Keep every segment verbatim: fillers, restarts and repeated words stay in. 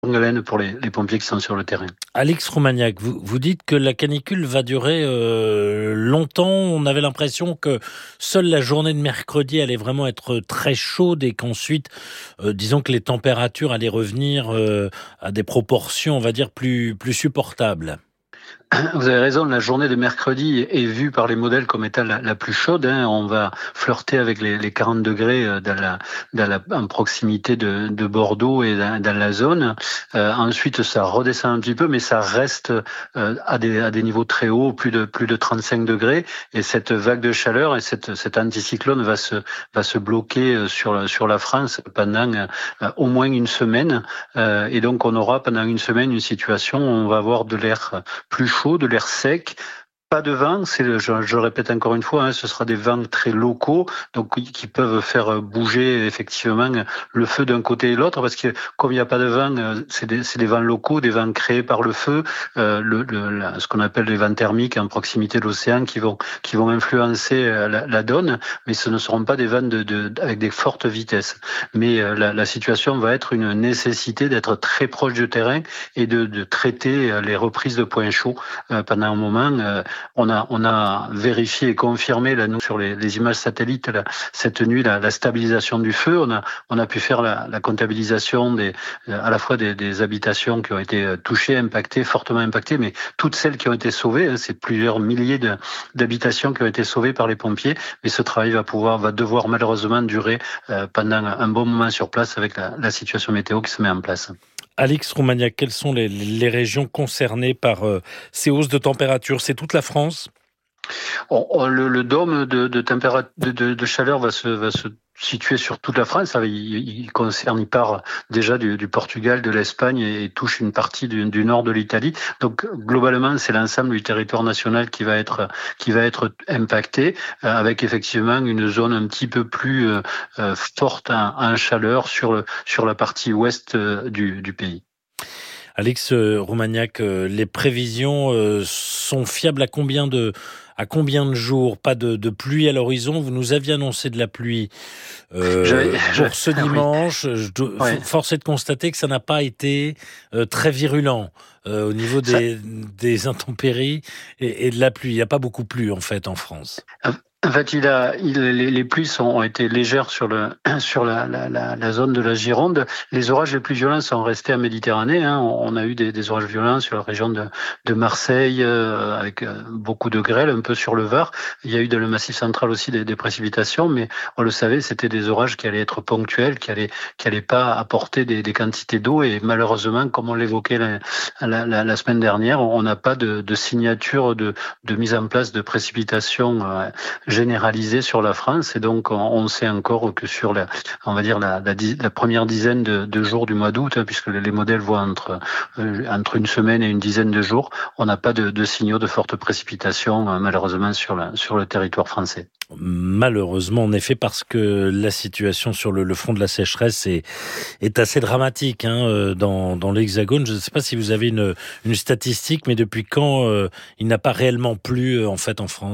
longue haleine pour les, les pompiers qui sont sur le terrain. Alix Roumaniac, vous, vous dites que la canicule va durer euh, longtemps. On avait l'impression que seule la journée de mercredi allait vraiment être très chaude et qu'ensuite, euh, disons que les températures allaient revenir euh, à des proportions, on va dire, plus, plus supportables. Vous avez raison, la journée de mercredi est vue par les modèles comme étant la, la plus chaude. Hein. On va flirter avec les, les quarante degrés dans la, dans la, en proximité de, de Bordeaux et dans, dans la zone. Euh, ensuite, ça redescend un petit peu, mais ça reste euh, à, des, à des niveaux très hauts, plus de, plus de trente-cinq degrés. Et cette vague de chaleur et cette, cet anticyclone va se, va se bloquer sur, sur la France pendant euh, au moins une semaine. Euh, et donc, on aura pendant une semaine une situation où on va avoir de l'air plus chaud, de l'air sec, pas de vent, c'est le, je, je le répète encore une fois, hein, ce sera des vents très locaux, donc qui peuvent faire bouger effectivement le feu d'un côté et l'autre, parce que comme il n'y a pas de vent, c'est des, c'est des vents locaux, des vents créés par le feu, euh, le, le, la, ce qu'on appelle les vents thermiques en proximité de l'océan qui vont qui vont influencer la, la donne, mais ce ne seront pas des vents de, de, avec des fortes vitesses. Mais euh, la, la situation va être une nécessité d'être très proche du terrain et de, de traiter les reprises de points chauds euh, pendant un moment. Euh, On a, on a vérifié et confirmé là, nous, sur les, les images satellites là, cette nuit la, la stabilisation du feu. On a, on a pu faire la, la comptabilisation des, à la fois des, des habitations qui ont été touchées, impactées, fortement impactées, mais toutes celles qui ont été sauvées. Hein, c'est plusieurs milliers de, d'habitations qui ont été sauvées par les pompiers. Mais ce travail va pouvoir, va devoir malheureusement durer euh, pendant un bon moment sur place avec la, la situation météo qui se met en place. Alix Roumaniac, quelles sont les, les régions concernées par euh, ces hausses de température ? C'est toute la France ? on, on, le, le dôme de, de, température, de, de, de chaleur va se, va se situé sur toute la France. Il, il concerne, il part déjà du, du Portugal, de l'Espagne et, et touche une partie du, du nord de l'Italie. Donc globalement, c'est l'ensemble du territoire national qui va être qui va être impacté, euh, avec effectivement une zone un petit peu plus euh, forte en, en chaleur sur le, sur la partie ouest euh, du, du pays. Alix Roumaniac, les prévisions sont fiables à combien de à combien de jours ? Pas de, de pluie à l'horizon. Vous nous aviez annoncé de la pluie euh, j'avais, pour j'avais, ce dimanche. Oui. Je dois, ouais. Force est de constater que ça n'a pas été euh, très virulent euh, au niveau des, ça... des intempéries et, et de la pluie. Il n'y a pas beaucoup plu en fait en France. Ah. En fait, il a, il, les, les pluies sont, ont été légères sur le, sur la, la, la, la zone de la Gironde. Les orages les plus violents sont restés en Méditerranée. Hein. On a eu des, des orages violents sur la région de, de Marseille, euh, avec beaucoup de grêle, un peu sur le Var. Il y a eu dans le Massif central aussi des, des précipitations, mais on le savait, c'était des orages qui allaient être ponctuels, qui allaient, qui allaient pas apporter des, des quantités d'eau. Et malheureusement, comme on l'évoquait la, la, la, la semaine dernière, on n'a pas de, de signature de, de mise en place de précipitations euh, généralisé sur la France, et donc on, on sait encore que sur la, on va dire la, la, la première dizaine de, de jours du mois d'août, hein, puisque les modèles voient entre euh, entre une semaine et une dizaine de jours, on n'a pas de, de signaux de fortes précipitations euh, malheureusement sur la, sur le territoire français. Malheureusement, en effet, parce que la situation sur le, le front de la sécheresse est, est assez dramatique hein, dans, dans l'Hexagone. Je ne sais pas si vous avez une, une statistique, mais depuis quand euh, il n'a pas réellement plu en fait en France ?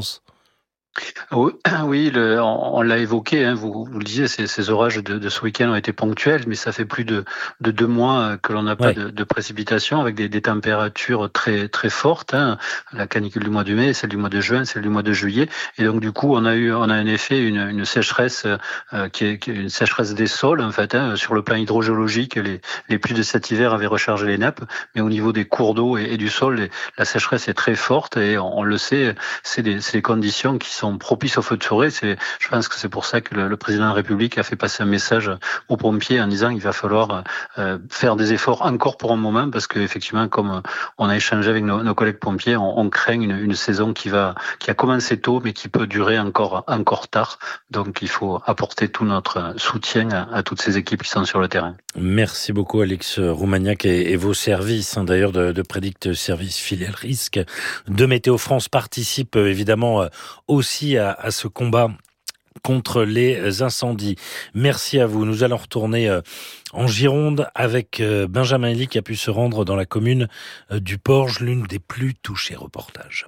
Oui, le, on, on l'a évoqué, hein, vous, vous le disiez, ces, ces orages de, de ce week-end ont été ponctuels, mais ça fait plus de, de deux mois que l'on n'a pas ouais. de, de précipitations, avec des, des températures très très fortes. Hein, la canicule du mois de mai, celle du mois de juin, celle du mois de juillet, et donc du coup, on a eu, on a en effet une, une sécheresse euh, qui, est, qui est une sécheresse des sols en fait. Hein, sur le plan hydrogéologique, les, les pluies de cet hiver avaient rechargé les nappes, mais au niveau des cours d'eau et, et du sol, les, la sécheresse est très forte, et on, on le sait, c'est des, c'est des conditions qui sont propices au feu de forêt. C'est, je pense que c'est pour ça que le, le président de la République a fait passer un message aux pompiers en disant qu'il va falloir euh, faire des efforts encore pour un moment, parce que effectivement, comme on a échangé avec nos, nos collègues pompiers, on, on craint une, une saison qui va, qui a commencé tôt, mais qui peut durer encore, encore tard. Donc, il faut apporter tout notre soutien à, à toutes ces équipes qui sont sur le terrain. Merci beaucoup, Alix Roumaniac, et, et vos services, hein, d'ailleurs, de, de Prédict Service Filiale Risque de Météo France participent évidemment aussi à, à ce combat contre les incendies. Merci à vous. Nous allons retourner en Gironde avec Benjamin Elie qui a pu se rendre dans la commune du Porge, l'une des plus touchées. Reportage.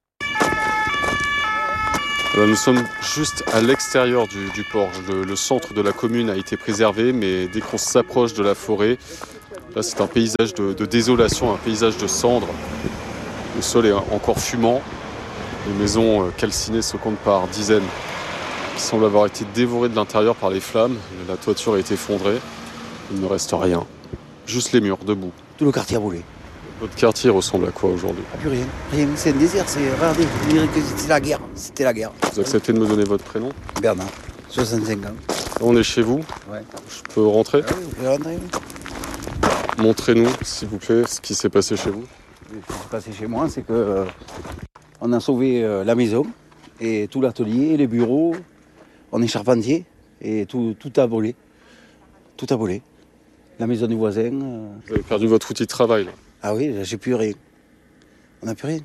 Nous sommes juste à l'extérieur du, du Porge. Le, le centre de la commune a été préservé, mais dès qu'on s'approche de la forêt, Là, c'est un paysage de, de désolation, un paysage de cendres. Le sol est encore fumant. Les maisons calcinées se comptent par dizaines, qui semblent avoir été dévorées de l'intérieur par les flammes. La toiture est effondrée. Il ne reste rien. Juste les murs, debout. Tout le quartier a brûlé. Votre quartier ressemble à quoi aujourd'hui ? Ah, plus rien. Rien. C'est un désert. C'est... Regardez, vous direz que c'est la guerre. C'était la guerre. Vous acceptez de me donner votre prénom ? Bernard, soixante-cinq ans. On est chez vous ? Ouais. Je peux rentrer ? Ah oui, vous pouvez rentrer, oui. Montrez-nous, s'il vous plaît, ce qui s'est passé chez vous. Ce qui s'est passé chez moi, c'est que euh, on a sauvé euh, la maison et tout l'atelier, les bureaux. On est charpentier et tout, tout a volé. Tout a volé. La maison du voisin. Euh... Vous avez perdu votre outil de travail, là. Ah oui, j'ai plus rien. On n'a plus rien.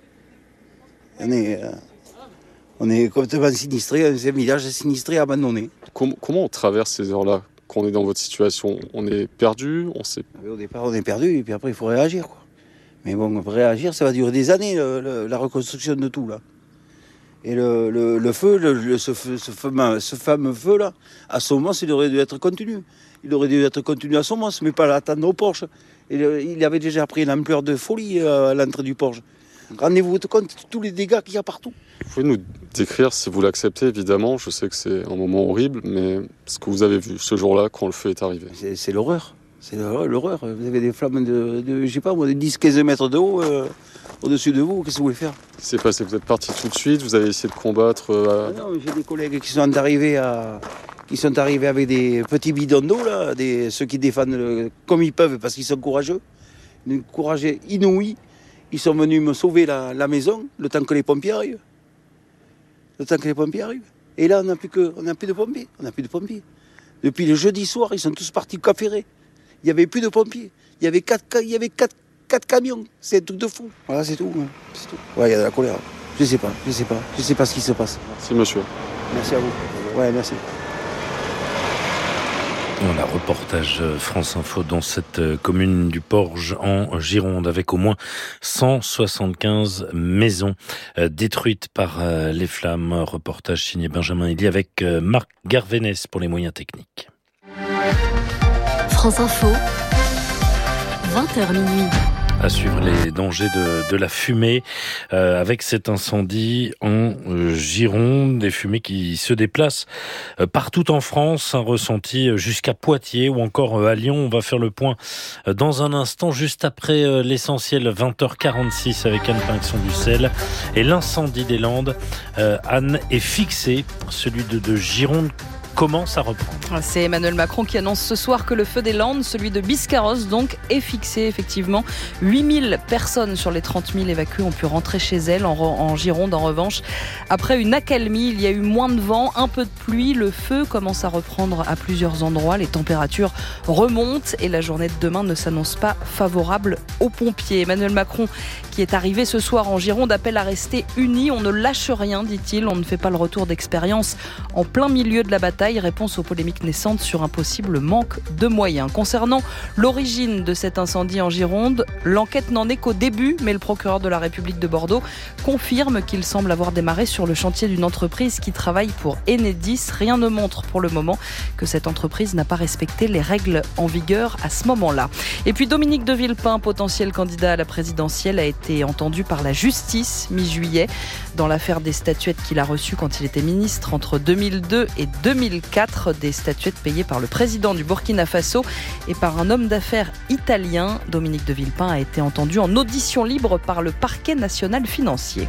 On est, euh, on est complètement sinistré, c'est un village sinistré, abandonné. Com- comment on traverse ces heures-là quand on est dans votre situation ? On est perdu, on sait... Au départ, on est perdu et puis après, il faut réagir, quoi. Mais bon, réagir, ça va durer des années, le, le, la reconstruction de tout, là. Et le, le, le feu, le, le, ce, feu ce, fameux, ce fameux feu-là, à Somos, il aurait dû être continu. Il aurait dû être continu à Somos, mais pas à attendre au Porche. Et le, il avait déjà pris une ampleur de folie à l'entrée du Porche. Rendez-vous compte de tous les dégâts qu'il y a partout. Vous pouvez nous décrire, si vous l'acceptez, évidemment, je sais que c'est un moment horrible, mais ce que vous avez vu ce jour-là quand le feu est arrivé. C'est, c'est l'horreur. C'est l'horreur. Vous avez des flammes de, de je sais pas moi, de dix à quinze mètres de haut euh, au-dessus de vous. Qu'est-ce que vous voulez faire ? Qu'est-ce qui s'est passé ? Vous êtes parti tout de suite, vous avez essayé de combattre euh, à... ah non, j'ai des collègues qui sont arrivés à... qui sont arrivés avec des petits bidons d'eau, là, des... ceux qui défendent le... comme ils peuvent parce qu'ils sont courageux. Un courage inouï. Ils sont venus me sauver la, la maison le temps que les pompiers arrivent. Le temps que les pompiers arrivent. Et là, on n'a plus, que... on n'a plus de pompiers. On n'a plus de pompiers. Depuis le jeudi soir, ils sont tous partis Cap Ferré. Il n'y avait plus de pompiers. Il y avait quatre, il y avait quatre, quatre camions. C'est un truc de fou. Voilà, c'est tout. Hein. C'est tout. Ouais, il y a de la colère. Je sais pas, je sais pas. Je sais pas ce qui se passe. Merci, monsieur. Merci à vous. Ouais, merci. Voilà, reportage France Info dans cette commune du Porge en Gironde avec au moins cent soixante-quinze maisons détruites par les flammes. Reportage signé Benjamin Elie avec Marc Garvenès pour les moyens techniques. France Info, vingt heures minuit. À suivre les dangers de, de la fumée euh, avec cet incendie en euh, Gironde, des fumées qui se déplacent euh, partout en France, un ressenti jusqu'à Poitiers ou encore euh, à Lyon. On va faire le point euh, dans un instant, juste après euh, l'essentiel, vingt heures quarante-six avec Anne Pinxon-Ducel et l'incendie des Landes. Euh, Anne est fixé, celui de, de Gironde commence à reprendre. C'est Emmanuel Macron qui annonce ce soir que le feu des Landes, celui de Biscarrosse, donc, est fixé, effectivement. huit mille personnes sur les trente mille évacuées ont pu rentrer chez elles en, en Gironde. En revanche, après une accalmie, il y a eu moins de vent, un peu de pluie. Le feu commence à reprendre à plusieurs endroits. Les températures remontent et la journée de demain ne s'annonce pas favorable aux pompiers. Emmanuel Macron, qui est arrivé ce soir en Gironde, appelle à rester unis. On ne lâche rien, dit-il. On ne fait pas le retour d'expérience en plein milieu de la bataille. Réponse aux polémiques naissantes sur un possible manque de moyens. Concernant l'origine de cet incendie en Gironde, l'enquête n'en est qu'au début, mais le procureur de la République de Bordeaux confirme qu'il semble avoir démarré sur le chantier d'une entreprise qui travaille pour Enedis. Rien ne montre pour le moment que cette entreprise n'a pas respecté les règles en vigueur à ce moment-là. Et puis Dominique de Villepin, potentiel candidat à la présidentielle, a été entendu par la justice mi-juillet dans l'affaire des statuettes qu'il a reçues quand il était ministre entre deux mille deux et deux mille quatre, des statuettes payées par le président du Burkina Faso et par un homme d'affaires italien. Dominique de Villepin a été entendu en audition libre par le parquet national financier.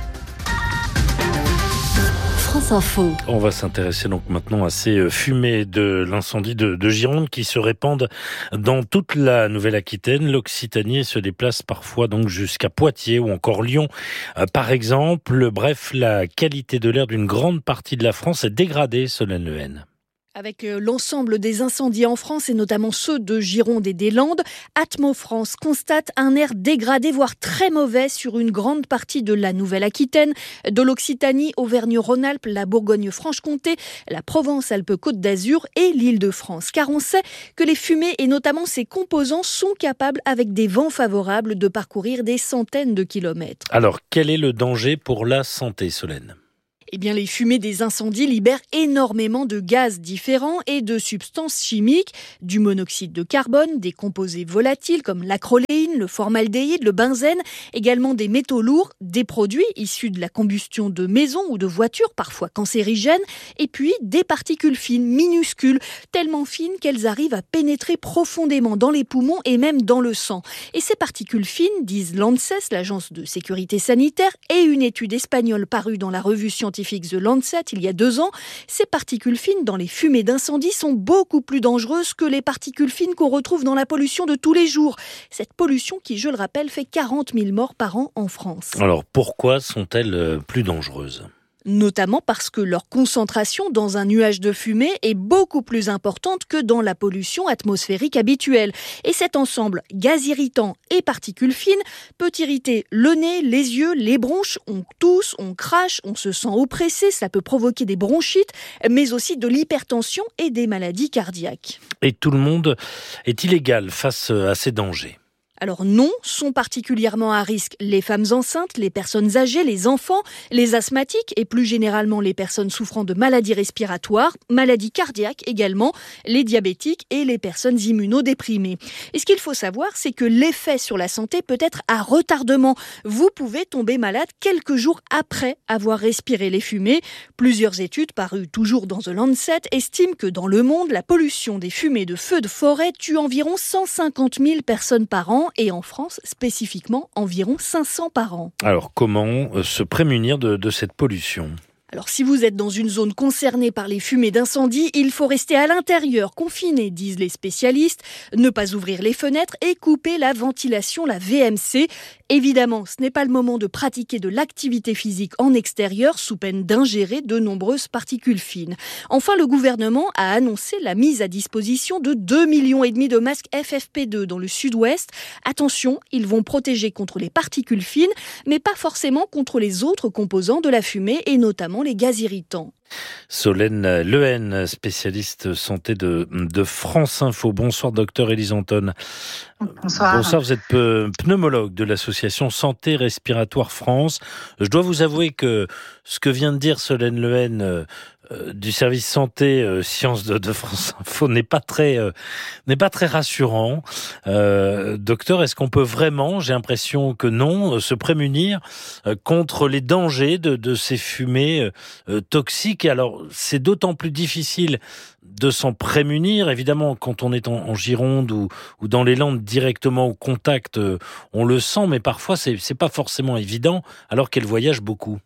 France Info. On va s'intéresser donc maintenant à ces fumées de l'incendie de, de Gironde qui se répandent dans toute la Nouvelle-Aquitaine, l'Occitanie, et se déplacent parfois donc jusqu'à Poitiers ou encore Lyon, euh, par exemple. Bref, la qualité de l'air d'une grande partie de la France est dégradée, Solène Lehen. Avec l'ensemble des incendies en France et notamment ceux de Gironde et des Landes, Atmo France constate un air dégradé, voire très mauvais sur une grande partie de la Nouvelle-Aquitaine, de l'Occitanie, Auvergne-Rhône-Alpes, la Bourgogne-Franche-Comté, la Provence-Alpes-Côte d'Azur et l'Île-de-France. Car on sait que les fumées et notamment ses composants sont capables, avec des vents favorables, de parcourir des centaines de kilomètres. Alors, quel est le danger pour la santé, Solène ? Eh bien, les fumées des incendies libèrent énormément de gaz différents et de substances chimiques, du monoxyde de carbone, des composés volatiles comme l'acroléine, le formaldéhyde, le benzène, également des métaux lourds, des produits issus de la combustion de maisons ou de voitures, parfois cancérigènes, et puis des particules fines, minuscules, tellement fines qu'elles arrivent à pénétrer profondément dans les poumons et même dans le sang. Et ces particules fines, disent l'ANSES, l'agence de sécurité sanitaire, et une étude espagnole parue dans la revue scientifique The Lancet il y a deux ans, ces particules fines dans les fumées d'incendie sont beaucoup plus dangereuses que les particules fines qu'on retrouve dans la pollution de tous les jours. Cette pollution qui, je le rappelle, fait quarante mille morts par an en France. Alors pourquoi sont-elles plus dangereuses ? Notamment parce que leur concentration dans un nuage de fumée est beaucoup plus importante que dans la pollution atmosphérique habituelle. Et cet ensemble, gaz irritant et particules fines, peut irriter le nez, les yeux, les bronches. On tousse, on crache, on se sent oppressé, ça peut provoquer des bronchites, mais aussi de l'hypertension et des maladies cardiaques. Et tout le monde est illégal face à ces dangers ? Alors non, sont particulièrement à risque les femmes enceintes, les personnes âgées, les enfants, les asthmatiques et plus généralement les personnes souffrant de maladies respiratoires, maladies cardiaques également, les diabétiques et les personnes immunodéprimées. Et ce qu'il faut savoir, c'est que l'effet sur la santé peut être à retardement. Vous pouvez tomber malade quelques jours après avoir respiré les fumées. Plusieurs études parues toujours dans The Lancet estiment que dans le monde, la pollution des fumées de feux de forêt tue environ cent cinquante mille personnes par an. Et en France, spécifiquement, environ cinq cents par an. Alors, comment se prémunir de, de cette pollution ? Alors, si vous êtes dans une zone concernée par les fumées d'incendie, il faut rester à l'intérieur, confiné, disent les spécialistes, ne pas ouvrir les fenêtres et couper la ventilation, la V M C. Évidemment, ce n'est pas le moment de pratiquer de l'activité physique en extérieur sous peine d'ingérer de nombreuses particules fines. Enfin, le gouvernement a annoncé la mise à disposition de deux millions et demi de masques F F P deux dans le sud-ouest. Attention, ils vont protéger contre les particules fines, mais pas forcément contre les autres composants de la fumée et notamment les gaz irritants. Solène Lehen, spécialiste santé de, de France Info. Bonsoir, docteur Élise Anton. Bonsoir. Bonsoir, vous êtes pneumologue de l'association Santé Respiratoire France. Je dois vous avouer que ce que vient de dire Solène Lehen euh, euh, du service santé euh, sciences de, de France Info n'est pas très euh, n'est pas très rassurant. Euh, docteur, est-ce qu'on peut vraiment, j'ai l'impression que non, se prémunir euh, contre les dangers de, de ces fumées euh, toxiques? Et alors, c'est d'autant plus difficile de s'en prémunir, évidemment, quand on est en, en Gironde ou, ou dans les Landes directement au contact, euh, on le sent, mais parfois c'est, c'est pas forcément évident, alors qu'elle voyage beaucoup.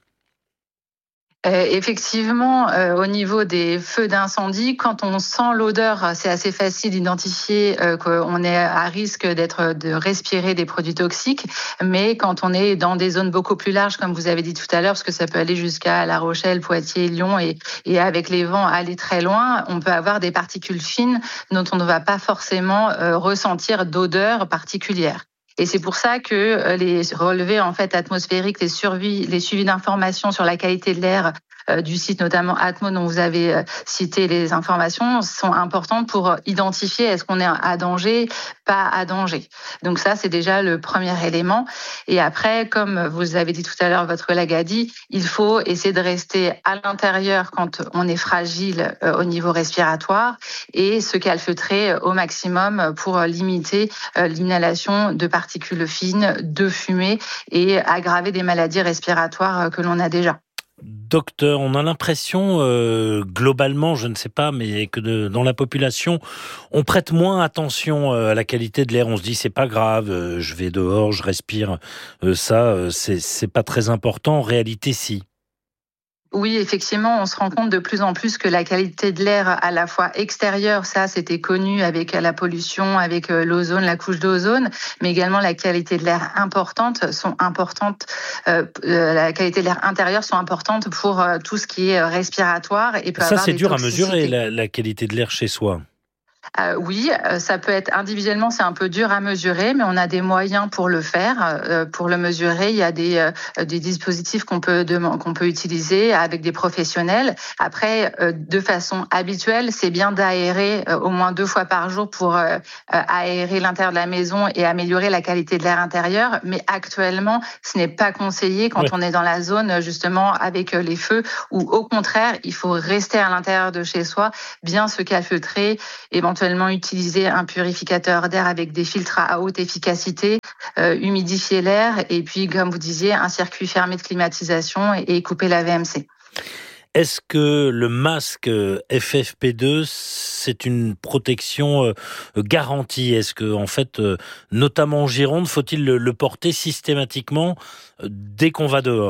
Euh, effectivement, euh, au niveau des feux d'incendie, quand on sent l'odeur, c'est assez facile d'identifier euh, qu'on est à risque d'être de respirer des produits toxiques. Mais quand on est dans des zones beaucoup plus larges, comme vous avez dit tout à l'heure, parce que ça peut aller jusqu'à La Rochelle, Poitiers, Lyon, et, et avec les vents aller très loin, on peut avoir des particules fines dont on ne va pas forcément euh, ressentir d'odeur particulière. Et c'est pour ça que les relevés en fait atmosphériques, les suivis, les suivis d'informations sur la qualité de l'air euh, du site, notamment Atmo, dont vous avez euh, cité les informations, sont importantes pour identifier est-ce qu'on est à danger, pas à danger. Donc ça, c'est déjà le premier élément. Et après, comme vous avez dit tout à l'heure, votre collègue a dit, il faut essayer de rester à l'intérieur quand on est fragile euh, au niveau respiratoire et se calfeutrer au maximum pour limiter euh, l'inhalation de particules particules fines, de fumée et aggraver des maladies respiratoires que l'on a déjà. Docteur, on a l'impression, euh, globalement, je ne sais pas, mais que de, dans la population, on prête moins attention à la qualité de l'air. On se dit, c'est pas grave, euh, je vais dehors, je respire, euh, ça, euh, c'est, c'est pas très important. En réalité, si. Oui, effectivement, on se rend compte de plus en plus que la qualité de l'air à la fois extérieure, ça c'était connu avec la pollution, avec l'ozone, la couche d'ozone, mais également la qualité de l'air importante sont importantes, euh, la qualité de l'air intérieur sont importantes pour euh, tout ce qui est respiratoire et peut ça avoir c'est des dur à toxicités. mesurer la, la qualité de l'air chez soi. Euh, oui, ça peut être individuellement, c'est un peu dur à mesurer, mais on a des moyens pour le faire. Euh, pour le mesurer, il y a des, euh, des dispositifs qu'on peut, qu'on peut utiliser avec des professionnels. Après, euh, de façon habituelle, c'est bien d'aérer euh, au moins deux fois par jour pour euh, aérer l'intérieur de la maison et améliorer la qualité de l'air intérieur. Mais actuellement, ce n'est pas conseillé quand oui. on est dans la zone justement avec les feux, où au contraire, il faut rester à l'intérieur de chez soi, bien se calfeutrer, éventuellement utiliser un purificateur d'air avec des filtres à haute efficacité, euh, humidifier l'air et puis, comme vous disiez, un circuit fermé de climatisation et, et couper la V M C. Est-ce que le masque F F P deux, c'est une protection euh, garantie ? Est-ce que, en fait, euh, notamment en Gironde, faut-il le, le porter systématiquement euh, dès qu'on va dehors ?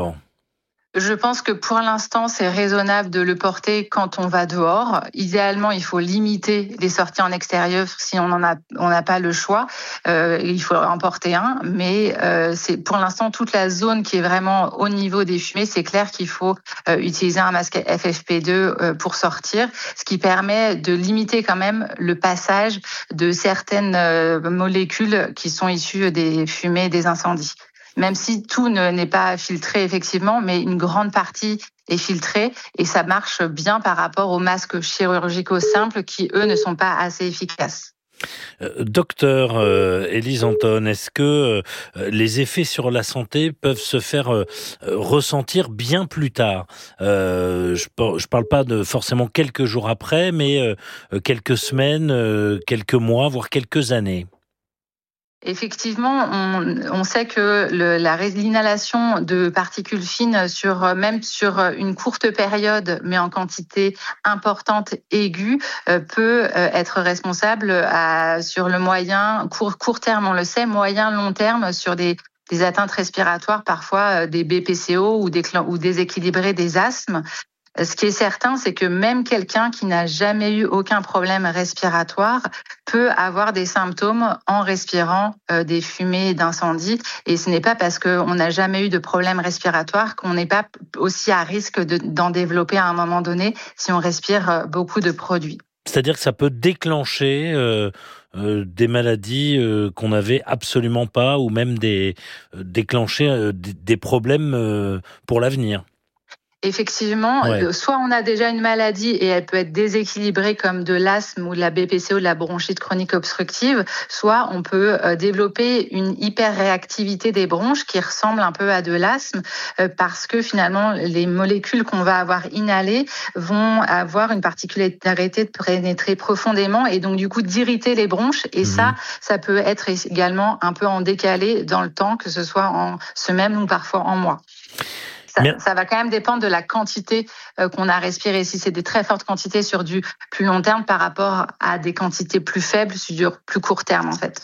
Je pense que pour l'instant, c'est raisonnable de le porter quand on va dehors. Idéalement, il faut limiter les sorties en extérieur si on en a, on n'a pas le choix. Euh, il faut en porter un, mais euh, c'est pour l'instant toute la zone qui est vraiment au niveau des fumées. C'est clair qu'il faut euh, utiliser un masque F F P deux euh, pour sortir, ce qui permet de limiter quand même le passage de certaines euh, molécules qui sont issues des fumées des incendies. Même si tout ne, n'est pas filtré effectivement, mais une grande partie est filtrée et ça marche bien par rapport aux masques chirurgicaux simples qui, eux, ne sont pas assez efficaces. Euh, docteur euh, Élise Anton, est-ce que euh, les effets sur la santé peuvent se faire euh, ressentir bien plus tard ? euh, Je ne parle pas de forcément quelques jours après, mais euh, quelques semaines, euh, quelques mois, voire quelques années. Effectivement, on, on sait que le, la, l'inhalation de particules fines, sur, même sur une courte période, mais en quantité importante, aiguë, euh, peut euh, être responsable à, sur le moyen, court, court terme, on le sait, moyen, long terme, sur des, des atteintes respiratoires, parfois euh, des B P C O ou, des, ou déséquilibrés des asthmes. Ce qui est certain, c'est que même quelqu'un qui n'a jamais eu aucun problème respiratoire peut avoir des symptômes en respirant euh, des fumées d'incendie. Et ce n'est pas parce qu'on n'a jamais eu de problème respiratoire qu'on n'est pas aussi à risque de, d'en développer à un moment donné si on respire beaucoup de produits. C'est-à-dire que ça peut déclencher euh, euh, des maladies euh, qu'on n'avait absolument pas, ou même des, euh, déclencher euh, des, des problèmes euh, pour l'avenir. Effectivement, ouais. Soit on a déjà une maladie et elle peut être déséquilibrée comme de l'asthme ou de la B P C O, de la bronchite chronique obstructive, soit on peut développer une hyperréactivité des bronches qui ressemble un peu à de l'asthme parce que finalement les molécules qu'on va avoir inhalées vont avoir une particularité de pénétrer profondément et donc du coup d'irriter les bronches et mmh. ça, ça peut être également un peu en décalé dans le temps, que ce soit en semaines ou parfois en mois. Ça, ça va quand même dépendre de la quantité euh, qu'on a respirée. Si c'est des très fortes quantités sur du plus long terme par rapport à des quantités plus faibles sur du plus court terme, en fait.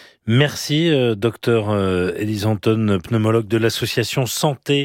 Merci, euh, docteur euh, Élise Anton, pneumologue de l'association Santé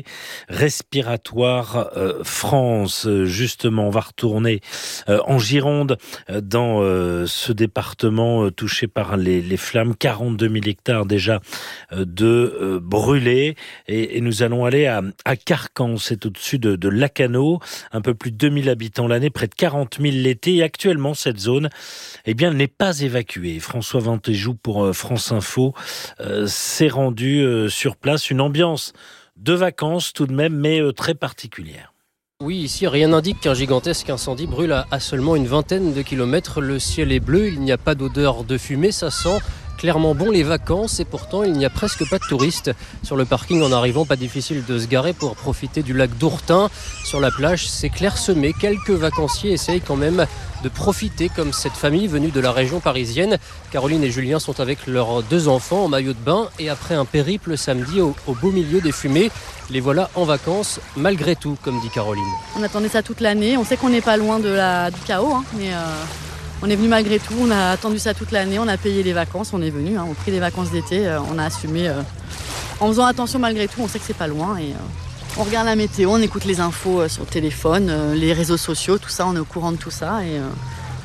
Respiratoire euh, France. Justement, on va retourner euh, en Gironde, euh, dans euh, ce département euh, touché par les, les flammes. quarante-deux mille hectares déjà euh, de euh, brûlés. Et, et nous allons aller à, à Carcans, c'est au-dessus de, de Lacanau. Un peu plus de deux mille habitants l'année, près de quarante mille l'été. Et actuellement, cette zone eh bien, n'est pas évacuée. François Ventéjou pour euh, France Info euh, s'est rendu euh, sur place. Une ambiance de vacances tout de même, mais euh, très particulière. Oui, ici, rien n'indique qu'un gigantesque incendie brûle à, à seulement une vingtaine de kilomètres. Le ciel est bleu, il n'y a pas d'odeur de fumée, ça sent clairement bon les vacances et pourtant il n'y a presque pas de touristes. Sur le parking en arrivant, pas difficile de se garer pour profiter du lac d'Ourtin. Sur la plage, c'est clairsemé. Quelques vacanciers essayent quand même de profiter comme cette famille venue de la région parisienne. Caroline et Julien sont avec leurs deux enfants en maillot de bain et après un périple samedi au, au beau milieu des fumées, les voilà en vacances malgré tout, comme dit Caroline. On attendait ça toute l'année. On sait qu'on n'est pas loin de la, du chaos, hein, mais... Euh... On est venu malgré tout, on a attendu ça toute l'année, on a payé les vacances, on est venu, hein, on a pris les vacances d'été, euh, on a assumé euh, en faisant attention malgré tout, on sait que c'est pas loin et euh, on regarde la météo, on écoute les infos euh, sur le téléphone, euh, les réseaux sociaux, tout ça, on est au courant de tout ça et euh,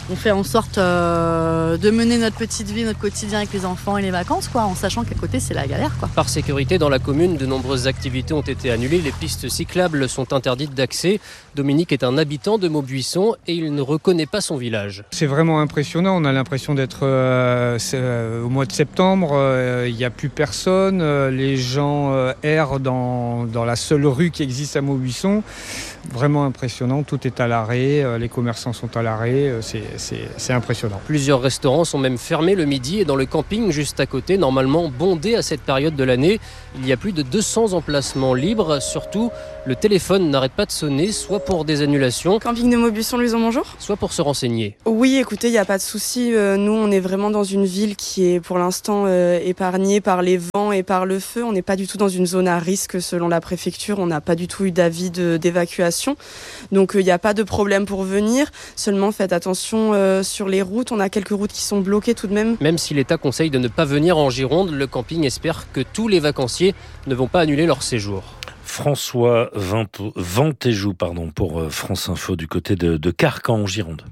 On fait en sorte euh, de mener notre petite vie, notre quotidien avec les enfants et les vacances, quoi, en sachant qu'à côté, c'est la galère, quoi. Par sécurité, dans la commune, de nombreuses activités ont été annulées. Les pistes cyclables sont interdites d'accès. Dominique est un habitant de Maubuisson et il ne reconnaît pas son village. C'est vraiment impressionnant. On a l'impression d'être euh, euh, au mois de septembre. Euh, il n'y a plus personne. Euh, les gens euh, errent dans, dans la seule rue qui existe à Maubuisson. Vraiment impressionnant. Tout est à l'arrêt. Euh, les commerçants sont à l'arrêt. Euh, c'est, c'est, c'est impressionnant. Plusieurs restaurants sont même fermés le midi et dans le camping juste à côté, normalement bondé à cette période de l'année, il y a plus de deux cents emplacements libres. Surtout, le téléphone n'arrête pas de sonner, soit pour des annulations. Camping de Maubuisson, Louison, bonjour. Soit pour se renseigner. Oui, écoutez, il n'y a pas de souci. Euh, nous, on est vraiment dans une ville qui est pour l'instant euh, épargnée par les vents et par le feu. On n'est pas du tout dans une zone à risque selon la préfecture. On n'a pas du tout eu d'avis de, d'évacuation. Donc, il euh, n'y a pas de problème pour venir. Seulement, faites attention euh, sur les routes. On a quelques routes qui sont bloquées tout de même. Même si l'État conseille de ne pas venir en Gironde, le camping espère que tous les vacanciers ne vont pas annuler leur séjour. François Ventéjou, pardon, pour France Info du côté de, de Carcan en Gironde.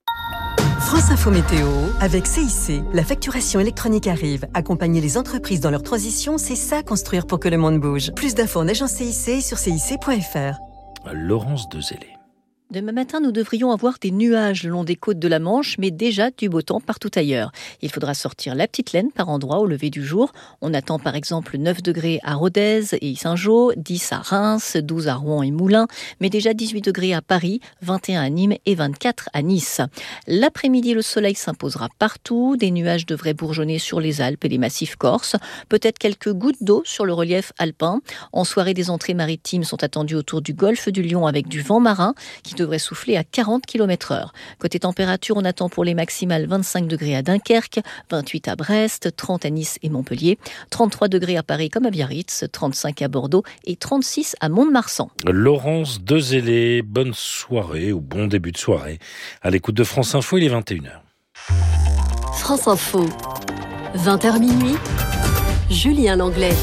France Info Météo avec C I C. La facturation électronique arrive. Accompagner les entreprises dans leur transition, c'est ça construire pour que le monde bouge. Plus d'infos en agence C I C sur C I C point F R. Laurence Dezellé. Demain matin, nous devrions avoir des nuages le long des côtes de la Manche, mais déjà du beau temps partout ailleurs. Il faudra sortir la petite laine par endroits au lever du jour. On attend par exemple neuf degrés à Rodez et Saint-Jean, dix à Reims, douze à Rouen et Moulins, mais déjà dix-huit degrés à Paris, vingt et un à Nîmes et vingt-quatre à Nice. L'après-midi, le soleil s'imposera partout. Des nuages devraient bourgeonner sur les Alpes et les massifs corses. Peut-être quelques gouttes d'eau sur le relief alpin. En soirée, des entrées maritimes sont attendues autour du golfe du Lion avec du vent marin qui devrait souffler à quarante kilomètres heure. Côté température, on attend pour les maximales vingt-cinq degrés à Dunkerque, vingt-huit à Brest, trente à Nice et Montpellier, trente-trois degrés à Paris comme à Biarritz, trente-cinq à Bordeaux et trente-six à Mont-de-Marsan. Laurence Dezellé, bonne soirée ou bon début de soirée. À l'écoute de France Info, il est vingt et une heures. France Info, vingt heures minuit, Julien Langlais.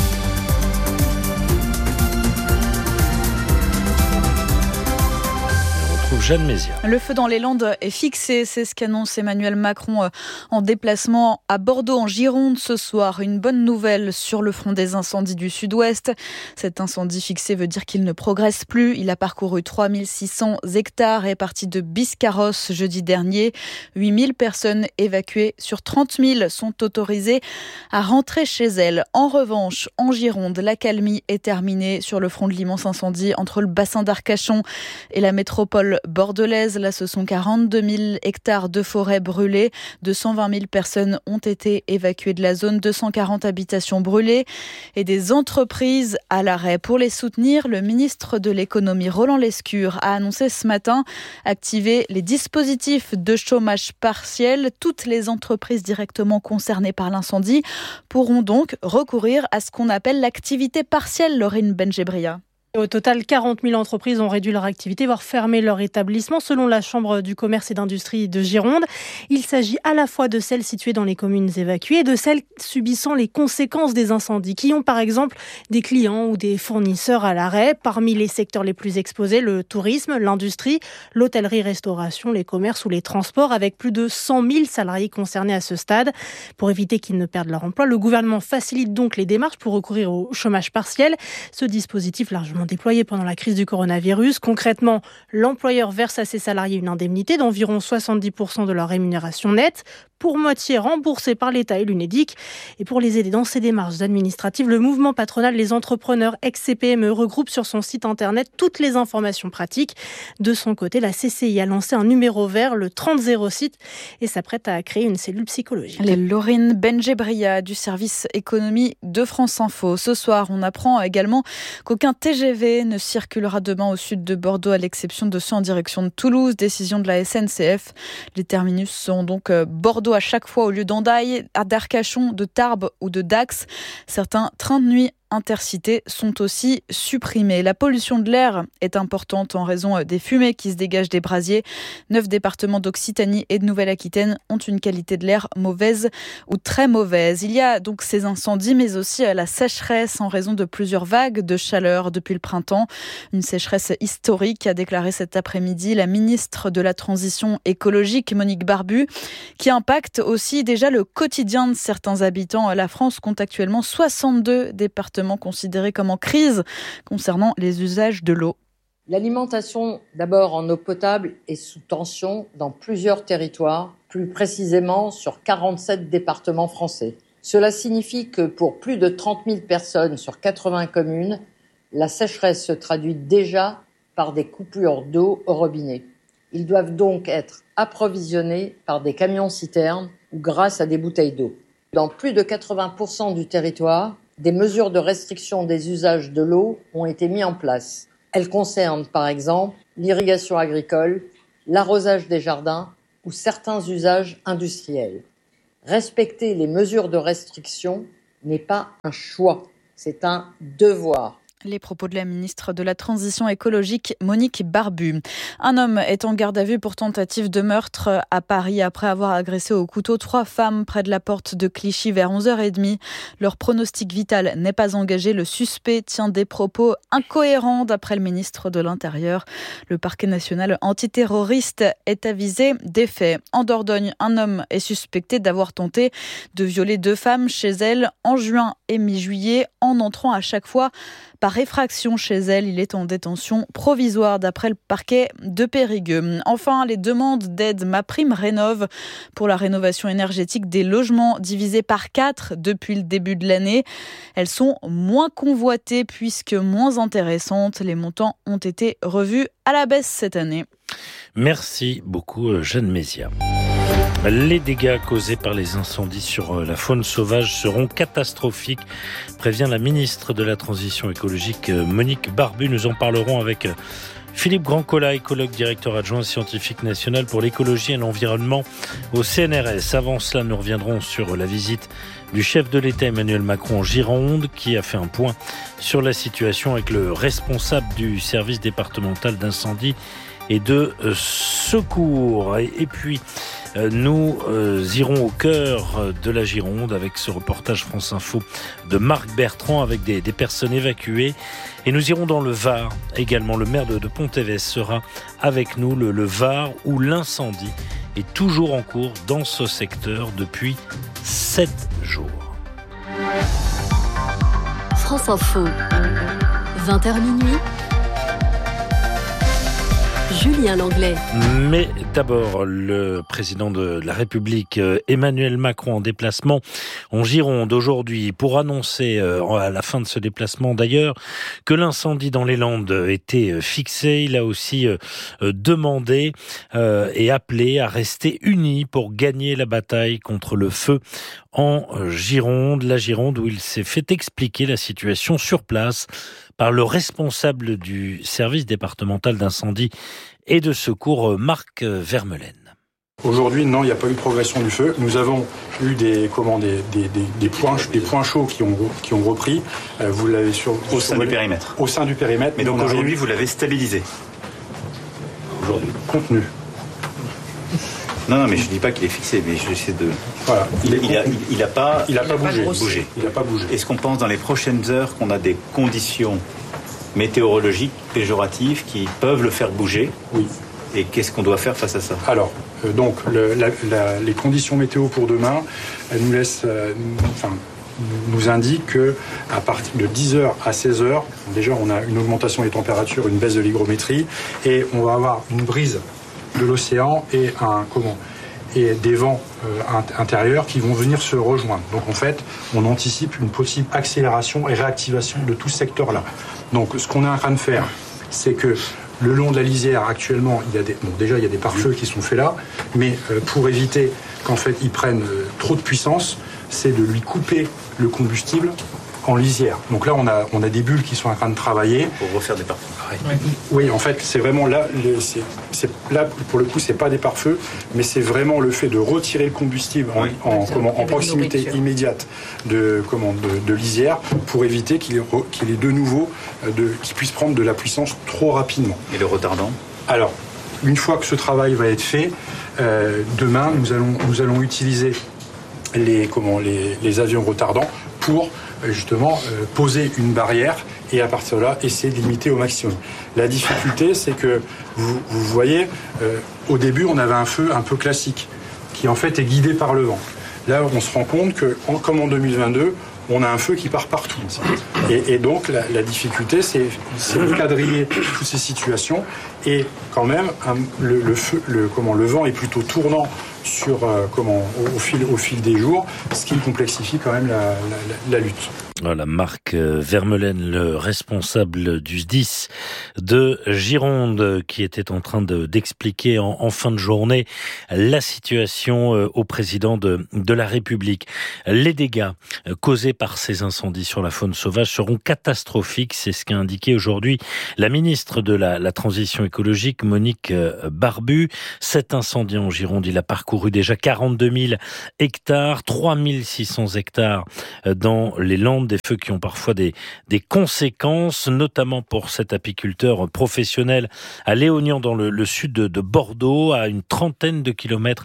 Jeanne Mézia. Le feu dans les Landes est fixé, c'est ce qu'annonce Emmanuel Macron en déplacement à Bordeaux, en Gironde ce soir. Une bonne nouvelle sur le front des incendies du sud-ouest. Cet incendie fixé veut dire qu'il ne progresse plus. Il a parcouru trois mille six cents hectares et est parti de Biscarrosse jeudi dernier. huit mille personnes évacuées sur trente mille sont autorisées à rentrer chez elles. En revanche, en Gironde, l'accalmie est terminée sur le front de l'immense incendie entre le bassin d'Arcachon et la métropole bordelaise. Là, ce sont quarante-deux mille hectares de forêt brûlés. deux cent vingt mille personnes ont été évacuées de la zone, deux cent quarante habitations brûlées et des entreprises à l'arrêt. Pour les soutenir, le ministre de l'économie, Roland Lescure, a annoncé ce matin activer les dispositifs de chômage partiel. Toutes les entreprises directement concernées par l'incendie pourront donc recourir à ce qu'on appelle l'activité partielle, Laurine Benjebria. Au total, quarante mille entreprises ont réduit leur activité, voire fermé leur établissement, selon la Chambre du commerce et d'industrie de Gironde. Il s'agit à la fois de celles situées dans les communes évacuées et de celles subissant les conséquences des incendies, qui ont par exemple des clients ou des fournisseurs à l'arrêt. Parmi les secteurs les plus exposés, le tourisme, l'industrie, l'hôtellerie-restauration, les commerces ou les transports, avec plus de cent mille salariés concernés à ce stade. Pour éviter qu'ils ne perdent leur emploi, le gouvernement facilite donc les démarches pour recourir au chômage partiel. Ce dispositif largement déployé pendant la crise du coronavirus. Concrètement, l'employeur verse à ses salariés une indemnité d'environ soixante-dix pour cent de leur rémunération nette, pour moitié remboursée par l'État et l'Unédic. Et pour les aider dans ces démarches administratives, le mouvement patronal Les Entrepreneurs ex-C P M E regroupe sur son site internet toutes les informations pratiques. De son côté, la C C I a lancé un numéro vert, le trente zéro six, et s'apprête à créer une cellule psychologique. Les Laurine Benjebria du service économie de France Info. Ce soir, on apprend également qu'aucun T G V ne circulera demain au sud de Bordeaux, à l'exception de ceux en direction de Toulouse. Décision de la S N C F. Les terminus seront donc Bordeaux à chaque fois au lieu d'Hendaye, d'Arcachon, de Tarbes ou de Dax. Certains trains de nuit intercités sont aussi supprimés. La pollution de l'air est importante en raison des fumées qui se dégagent des brasiers. Neuf départements d'Occitanie et de Nouvelle-Aquitaine ont une qualité de l'air mauvaise ou très mauvaise. Il y a donc ces incendies, mais aussi la sécheresse en raison de plusieurs vagues de chaleur depuis le printemps. Une sécheresse historique, a déclaré cet après-midi la ministre de la Transition écologique, Monique Barbu, qui impacte aussi déjà le quotidien de certains habitants. La France compte actuellement soixante-deux départements considérés comme en crise concernant les usages de l'eau. L'alimentation, d'abord en eau potable, est sous tension dans plusieurs territoires, plus précisément sur quarante-sept départements français. Cela signifie que pour plus de trente mille personnes sur quatre-vingts communes, la sécheresse se traduit déjà par des coupures d'eau au robinet. Ils doivent donc être approvisionnés par des camions-citernes ou grâce à des bouteilles d'eau. Dans plus de quatre-vingts pour cent du territoire, des mesures de restriction des usages de l'eau ont été mises en place. Elles concernent par exemple l'irrigation agricole, l'arrosage des jardins ou certains usages industriels. Respecter les mesures de restriction n'est pas un choix, c'est un devoir. Les propos de la ministre de la Transition écologique, Monique Barbu. Un homme est en garde à vue pour tentative de meurtre à Paris après avoir agressé au couteau trois femmes près de la porte de Clichy vers onze heures trente. Leur pronostic vital n'est pas engagé. Le suspect tient des propos incohérents d'après le ministre de l'Intérieur. Le parquet national antiterroriste est avisé des faits. En Dordogne, un homme est suspecté d'avoir tenté de violer deux femmes chez elle en juin et mi-juillet en entrant à chaque fois par effraction chez elle. Il est en détention provisoire d'après le parquet de Périgueux. Enfin, les demandes d'aide MaPrimeRénov' pour la rénovation énergétique des logements divisées par quatre depuis le début de l'année. Elles sont moins convoitées puisque moins intéressantes. Les montants ont été revus à la baisse cette année. Merci beaucoup, Jeanne Mézia. Les dégâts causés par les incendies sur la faune sauvage seront catastrophiques, prévient la ministre de la Transition écologique, Monique Barbu. Nous en parlerons avec Philippe Grandcola, écologue, directeur adjoint scientifique national pour l'écologie et l'environnement au C N R S. Avant cela, nous reviendrons sur la visite du chef de l'État Emmanuel Macron en Gironde, qui a fait un point sur la situation avec le responsable du service départemental d'incendie et de secours. Et, et puis, nous euh, irons au cœur de la Gironde avec ce reportage France Info de Marc Bertrand avec des, des personnes évacuées. Et nous irons dans le Var également. Le maire de, de Pontévez sera avec nous. Le, le Var où l'incendie est toujours en cours dans ce secteur depuis sept jours. France Info, vingt heures minuit. Julien Langlais. Mais d'abord, le président de la République, Emmanuel Macron, en déplacement en Gironde aujourd'hui pour annoncer, à la fin de ce déplacement d'ailleurs, que l'incendie dans les Landes était fixé. Il a aussi demandé et appelé à rester unis pour gagner la bataille contre le feu en Gironde. La Gironde où il s'est fait expliquer la situation sur place par le responsable du service départemental d'incendie et de secours, Marc Vermeulen. Aujourd'hui, non, il n'y a pas eu de progression du feu. Nous avons eu des, comment, des, des, des, des, points, des points chauds qui ont, qui ont repris. Vous l'avez sur, au sein sur, du périmètre. Au sein du périmètre. Mais donc aujourd'hui, vous l'avez stabilisé. Aujourd'hui. Contenu. Non, non, mais je ne dis pas qu'il est fixé, mais j'essaie de. Voilà. Il, il, a, il, il a pas. Il n'a pas, pas bougé. Il n'a pas bougé. Est-ce qu'on pense dans les prochaines heures qu'on a des conditions météorologiques péjoratives qui peuvent le faire bouger? Oui. Et qu'est-ce qu'on doit faire face à ça? Alors, euh, donc, le, la, la, les conditions météo pour demain, elles nous laissent, euh, enfin, nous indiquent que à partir de dix heures à seize heures, déjà, on a une augmentation des températures, une baisse de l'hygrométrie, et on va avoir une brise de l'océan et un comment et des vents euh, intérieurs qui vont venir se rejoindre. Donc en fait, on anticipe une possible accélération et réactivation de tout ce secteur-là. Donc ce qu'on est en train de faire, c'est que le long de la lisière, actuellement, il y a des, bon, déjà il y a des pare-feux qui sont faits là, mais euh, pour éviter qu'en fait ils prennent euh, trop de puissance, c'est de lui couper le combustible en lisière. Donc là, on a, on a des bulles qui sont en train de travailler. Pour refaire des pare-feux. Oui, oui, en fait, c'est vraiment là, le, c'est, c'est, là, pour le coup, c'est pas des pare-feux, mais c'est vraiment le fait de retirer le combustible en, oui. en, comment, en proximité immédiate de, comment, de, de lisière pour éviter qu'il ait, qu'il ait de nouveau, de, qu'il puisse prendre de la puissance trop rapidement. Et le retardant ? Alors, une fois que ce travail va être fait, euh, demain, nous allons, nous allons utiliser les, comment, les, les avions retardants pour justement euh, poser une barrière et à partir de là, essayer de limiter au maximum. La difficulté, c'est que, vous, vous voyez, euh, au début, on avait un feu un peu classique, qui en fait est guidé par le vent. Là, on se rend compte que, en, comme en deux mille vingt-deux, on a un feu qui part partout. Et, et donc, la, la difficulté, c'est, c'est de quadriller toutes ces situations. Et quand même, un, le, le, feu, le, comment, le vent est plutôt tournant sur, euh, comment, au, au, fil, au fil des jours, ce qui complexifie quand même la, la, la, la lutte. Voilà, Marc Vermeulen, le responsable du S D I S de Gironde, qui était en train de, d'expliquer en, en fin de journée la situation au président de, de la République. Les dégâts causés par ces incendies sur la faune sauvage seront catastrophiques, c'est ce qu'a indiqué aujourd'hui la ministre de la, la Transition écologique, Monique Barbu. Cet incendie en Gironde, il a parcouru déjà quarante-deux mille hectares, trois mille six cents hectares dans les Landes, des feux qui ont parfois des, des conséquences, notamment pour cet apiculteur professionnel à Léognan dans le, le sud de, de Bordeaux, à une trentaine de kilomètres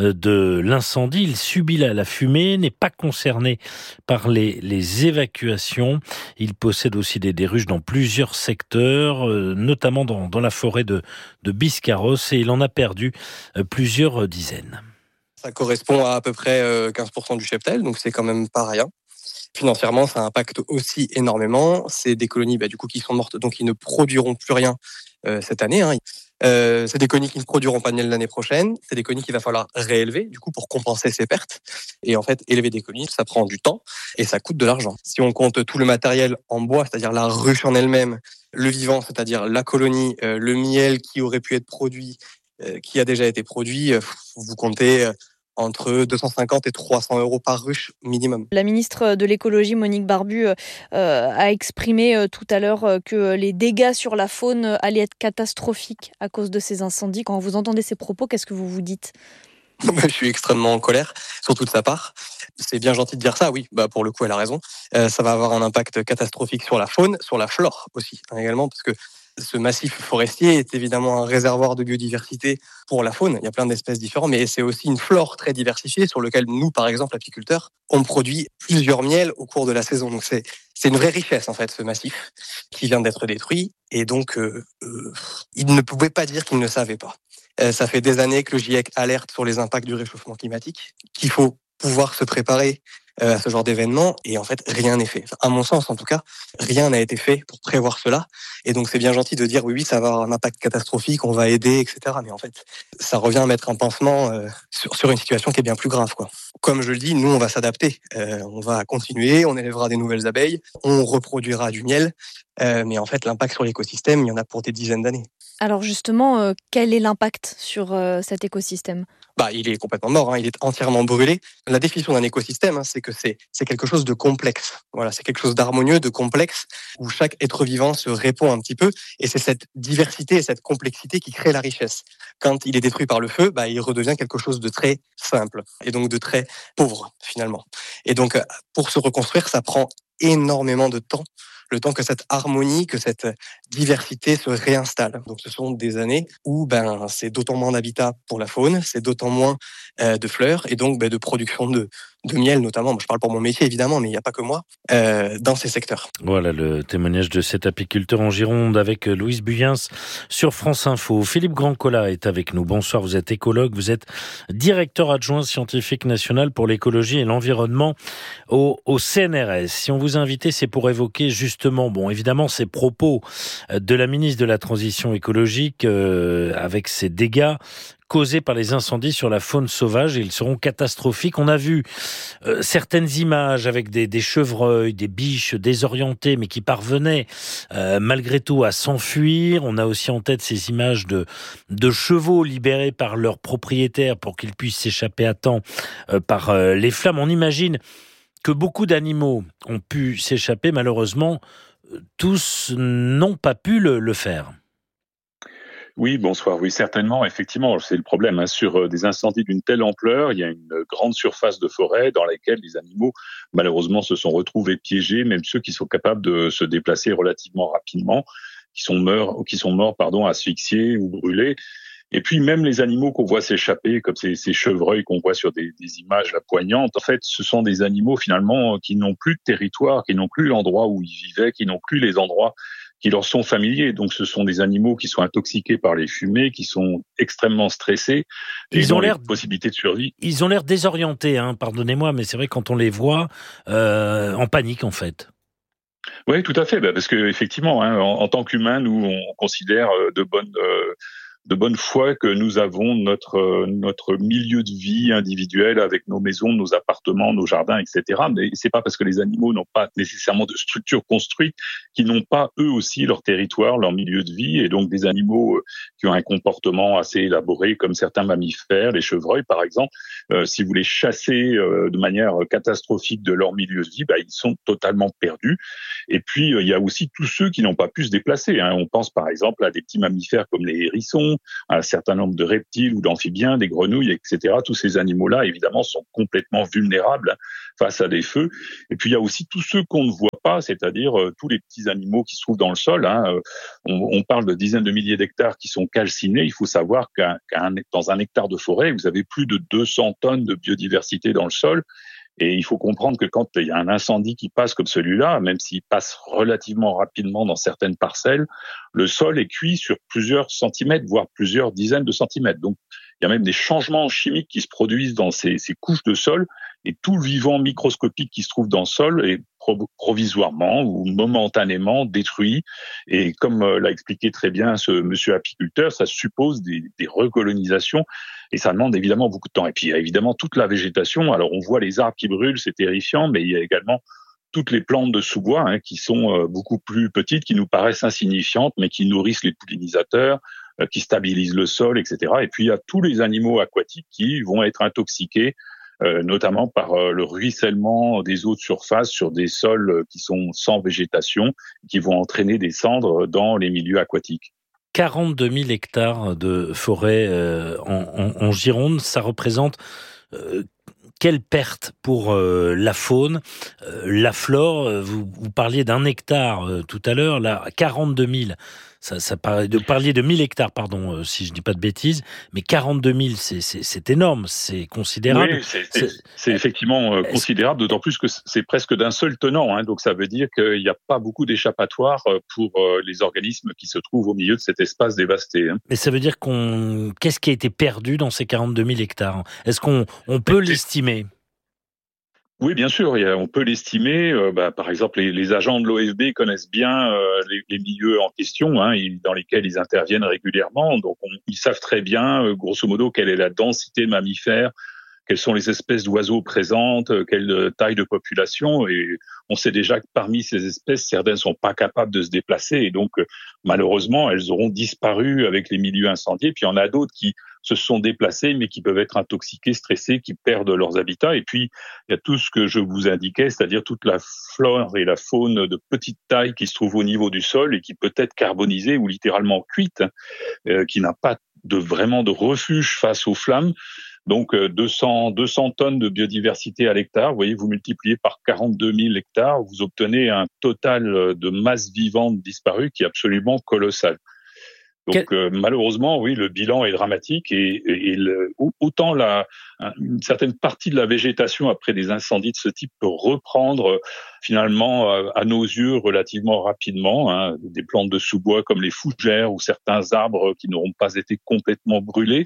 de l'incendie. Il subit la, la fumée, n'est pas concerné par les, les évacuations. Il possède aussi des, des ruches dans plusieurs secteurs, euh, notamment dans, dans la forêt de, de Biscarros, et il en a perdu euh, plusieurs dizaines. Ça correspond à à peu près quinze pour cent du cheptel, donc c'est quand même pas rien. Financièrement, ça impacte aussi énormément. C'est des colonies bah, du coup, qui sont mortes, donc ils ne produiront plus rien euh, cette année. Hein. Euh, c'est des colonies qui ne produiront pas de miel l'année prochaine. C'est des colonies qu'il va falloir réélever du coup, pour compenser ces pertes. Et en fait, élever des colonies, ça prend du temps et ça coûte de l'argent. Si on compte tout le matériel en bois, c'est-à-dire la ruche en elle-même, le vivant, c'est-à-dire la colonie, euh, le miel qui aurait pu être produit, euh, qui a déjà été produit, euh, vous comptez... Euh, entre deux cent cinquante et trois cents euros par ruche minimum. La ministre de l'écologie, Monique Barbu, euh, a exprimé euh, tout à l'heure euh, que les dégâts sur la faune euh, allaient être catastrophiques à cause de ces incendies. Quand vous entendez ces propos, qu'est-ce que vous vous dites ? Je suis extrêmement en colère, surtout de sa part. C'est bien gentil de dire ça, oui, bah pour le coup, elle a raison. Euh, ça va avoir un impact catastrophique sur la faune, sur la flore aussi, hein, également, parce que ce massif forestier est évidemment un réservoir de biodiversité pour la faune. Il y a plein d'espèces différentes, mais c'est aussi une flore très diversifiée sur laquelle nous, par exemple, apiculteurs, on produit plusieurs miels au cours de la saison. Donc c'est, c'est une vraie richesse, en fait, ce massif qui vient d'être détruit. Et donc, euh, euh, ils ne pouvaient pas dire qu'ils ne savaient pas. Euh, ça fait des années que le GIEC alerte sur les impacts du réchauffement climatique, qu'il faut pouvoir se préparer à ce genre d'événement, et en fait, rien n'est fait. Enfin, à mon sens, en tout cas, rien n'a été fait pour prévoir cela. Et donc, c'est bien gentil de dire, oui, oui, ça va avoir un impact catastrophique, on va aider, et cetera. Mais en fait, ça revient à mettre un pansement euh, sur, sur une situation qui est bien plus grave, quoi. Comme je le dis, nous, on va s'adapter. Euh, on va continuer, on élèvera des nouvelles abeilles, on reproduira du miel. Euh, mais en fait, l'impact sur l'écosystème, il y en a pour des dizaines d'années. Alors justement, euh, quel est l'impact sur euh, cet écosystème ? Bah, il est complètement mort, hein, il est entièrement brûlé. La définition d'un écosystème, hein, c'est que c'est, c'est quelque chose de complexe. Voilà, c'est quelque chose d'harmonieux, de complexe, où chaque être vivant se répond un petit peu. Et c'est cette diversité et cette complexité qui crée la richesse. Quand il est détruit par le feu, bah, il redevient quelque chose de très simple et donc de très pauvre, finalement. Et donc, pour se reconstruire, ça prend énormément de temps. Le temps que cette harmonie, que cette diversité se réinstalle. Donc, ce sont des années où ben c'est d'autant moins d'habitat pour la faune, c'est d'autant moins euh, de fleurs et donc ben, de production de, de miel notamment. Moi, je parle pour mon métier évidemment, mais il n'y a pas que moi euh, dans ces secteurs. Voilà le témoignage de cet apiculteur en Gironde avec Louise Buyens sur France Info. Philippe Grandcola est avec nous. Bonsoir, vous êtes écologue, vous êtes directeur adjoint scientifique national pour l'écologie et l'environnement au, au C N R S. Si on vous a invité, c'est pour évoquer juste Justement, bon, évidemment, ces propos de la ministre de la Transition écologique euh, avec ces dégâts causés par les incendies sur la faune sauvage, ils seront catastrophiques. On a vu euh, certaines images avec des, des chevreuils, des biches désorientées, mais qui parvenaient euh, malgré tout à s'enfuir. On a aussi en tête ces images de, de chevaux libérés par leurs propriétaires pour qu'ils puissent s'échapper à temps euh, par euh, les flammes. On imagine que beaucoup d'animaux ont pu s'échapper. Malheureusement, tous n'ont pas pu le, le faire. Oui, bonsoir. Oui, certainement. Effectivement, c'est le problème. Hein. Sur des incendies d'une telle ampleur, il y a une grande surface de forêt dans laquelle les animaux, malheureusement, se sont retrouvés piégés, même ceux qui sont capables de se déplacer relativement rapidement, qui sont morts, qui sont morts, pardon, asphyxiés ou brûlés. Et puis même les animaux qu'on voit s'échapper, comme ces, ces chevreuils qu'on voit sur des, des images là, poignantes, en fait, ce sont des animaux finalement qui n'ont plus de territoire, qui n'ont plus l'endroit où ils vivaient, qui n'ont plus les endroits qui leur sont familiers. Donc ce sont des animaux qui sont intoxiqués par les fumées, qui sont extrêmement stressés. Et ils ont l'air possibilités de survie. Ils ont l'air désorientés, hein, pardonnez-moi, mais c'est vrai quand on les voit euh, en panique en fait. Oui, tout à fait, parce que effectivement, hein, en, en tant qu'humains, nous on considère de bonnes euh, de bonne foi que nous avons notre notre milieu de vie individuel avec nos maisons, nos appartements, nos jardins, et cetera. Mais c'est pas parce que les animaux n'ont pas nécessairement de structure construite qu'ils n'ont pas eux aussi leur territoire, leur milieu de vie. Et donc des animaux qui ont un comportement assez élaboré, comme certains mammifères, les chevreuils par exemple, euh, si vous les chassez euh, de manière catastrophique de leur milieu de vie, bah, ils sont totalement perdus. Et puis euh, il y a aussi tous ceux qui n'ont pas pu se déplacer. Hein. On pense par exemple à des petits mammifères comme les hérissons, à un certain nombre de reptiles ou d'amphibiens, des grenouilles, et cetera. Tous ces animaux-là, évidemment, sont complètement vulnérables face à des feux. Et puis, il y a aussi tous ceux qu'on ne voit pas, c'est-à-dire euh, tous les petits animaux qui se trouvent dans le sol. Hein. On, on parle de dizaines de milliers d'hectares qui sont calcinés. Il faut savoir qu'un, qu'un, dans un hectare de forêt, vous avez plus de deux cents tonnes de biodiversité dans le sol. Et il faut comprendre que quand il y a un incendie qui passe comme celui-là, même s'il passe relativement rapidement dans certaines parcelles, le sol est cuit sur plusieurs centimètres, voire plusieurs dizaines de centimètres. Donc, il y a même des changements chimiques qui se produisent dans ces, ces couches de sol, et tout le vivant microscopique qui se trouve dans le sol est provisoirement ou momentanément détruit. Et comme l'a expliqué très bien ce monsieur apiculteur, ça suppose des, des recolonisations et ça demande évidemment beaucoup de temps. Et puis il y a évidemment toute la végétation. Alors on voit les arbres qui brûlent, c'est terrifiant, mais il y a également toutes les plantes de sous-bois hein, qui sont beaucoup plus petites, qui nous paraissent insignifiantes, mais qui nourrissent les pollinisateurs, euh, qui stabilisent le sol, et cetera. Et puis il y a tous les animaux aquatiques qui vont être intoxiqués, Euh, notamment par euh, le ruissellement des eaux de surface sur des sols euh, qui sont sans végétation, qui vont entraîner des cendres dans les milieux aquatiques. quarante-deux mille hectares de forêt euh, en, en, en Gironde, ça représente euh, quelle perte pour euh, la faune, euh, la flore. Vous, vous parliez d'un hectare euh, tout à l'heure, là, quarante-deux mille. Ça, ça paraît de parler de mille hectares, pardon, euh, si je dis pas de bêtises, mais quarante-deux mille, c'est, c'est, c'est énorme, c'est considérable. Oui, c'est, c'est, c'est effectivement euh, considérable, d'autant plus que c'est presque d'un seul tenant, hein, donc ça veut dire qu'il n'y a pas beaucoup d'échappatoires pour euh, les organismes qui se trouvent au milieu de cet espace dévasté. Hein. Mais ça veut dire qu'on, qu'est-ce qui a été perdu dans ces quarante-deux mille hectares? Est-ce qu'on on peut mais l'estimer? Oui, bien sûr, il y a, on peut l'estimer. Euh, bah, par exemple, les, les agents de l'O F B connaissent bien euh, les, les milieux en question, hein, ils, dans lesquels ils interviennent régulièrement. Donc, on, ils savent très bien, euh, grosso modo, quelle est la densité de mammifères, quelles sont les espèces d'oiseaux présentes, euh, quelle taille de population. Et on sait déjà que parmi ces espèces, certaines ne sont pas capables de se déplacer. Et donc, euh, malheureusement, elles auront disparu avec les milieux incendiés. Puis, il y en a d'autres qui se sont déplacés, mais qui peuvent être intoxiqués, stressés, qui perdent leurs habitats. Et puis, il y a tout ce que je vous indiquais, c'est-à-dire toute la flore et la faune de petite taille qui se trouve au niveau du sol et qui peut être carbonisée ou littéralement cuite, euh, qui n'a pas de vraiment de refuge face aux flammes. Donc, euh, deux cents, deux cents tonnes de biodiversité à l'hectare. Vous voyez, vous multipliez par quarante-deux mille hectares, vous obtenez un total de masse vivante disparue qui est absolument colossal. Donc euh, malheureusement, oui, le bilan est dramatique et, et, et le, autant la, une certaine partie de la végétation après des incendies de ce type peut reprendre finalement à, à nos yeux relativement rapidement, hein, des plantes de sous-bois comme les fougères ou certains arbres qui n'auront pas été complètement brûlés,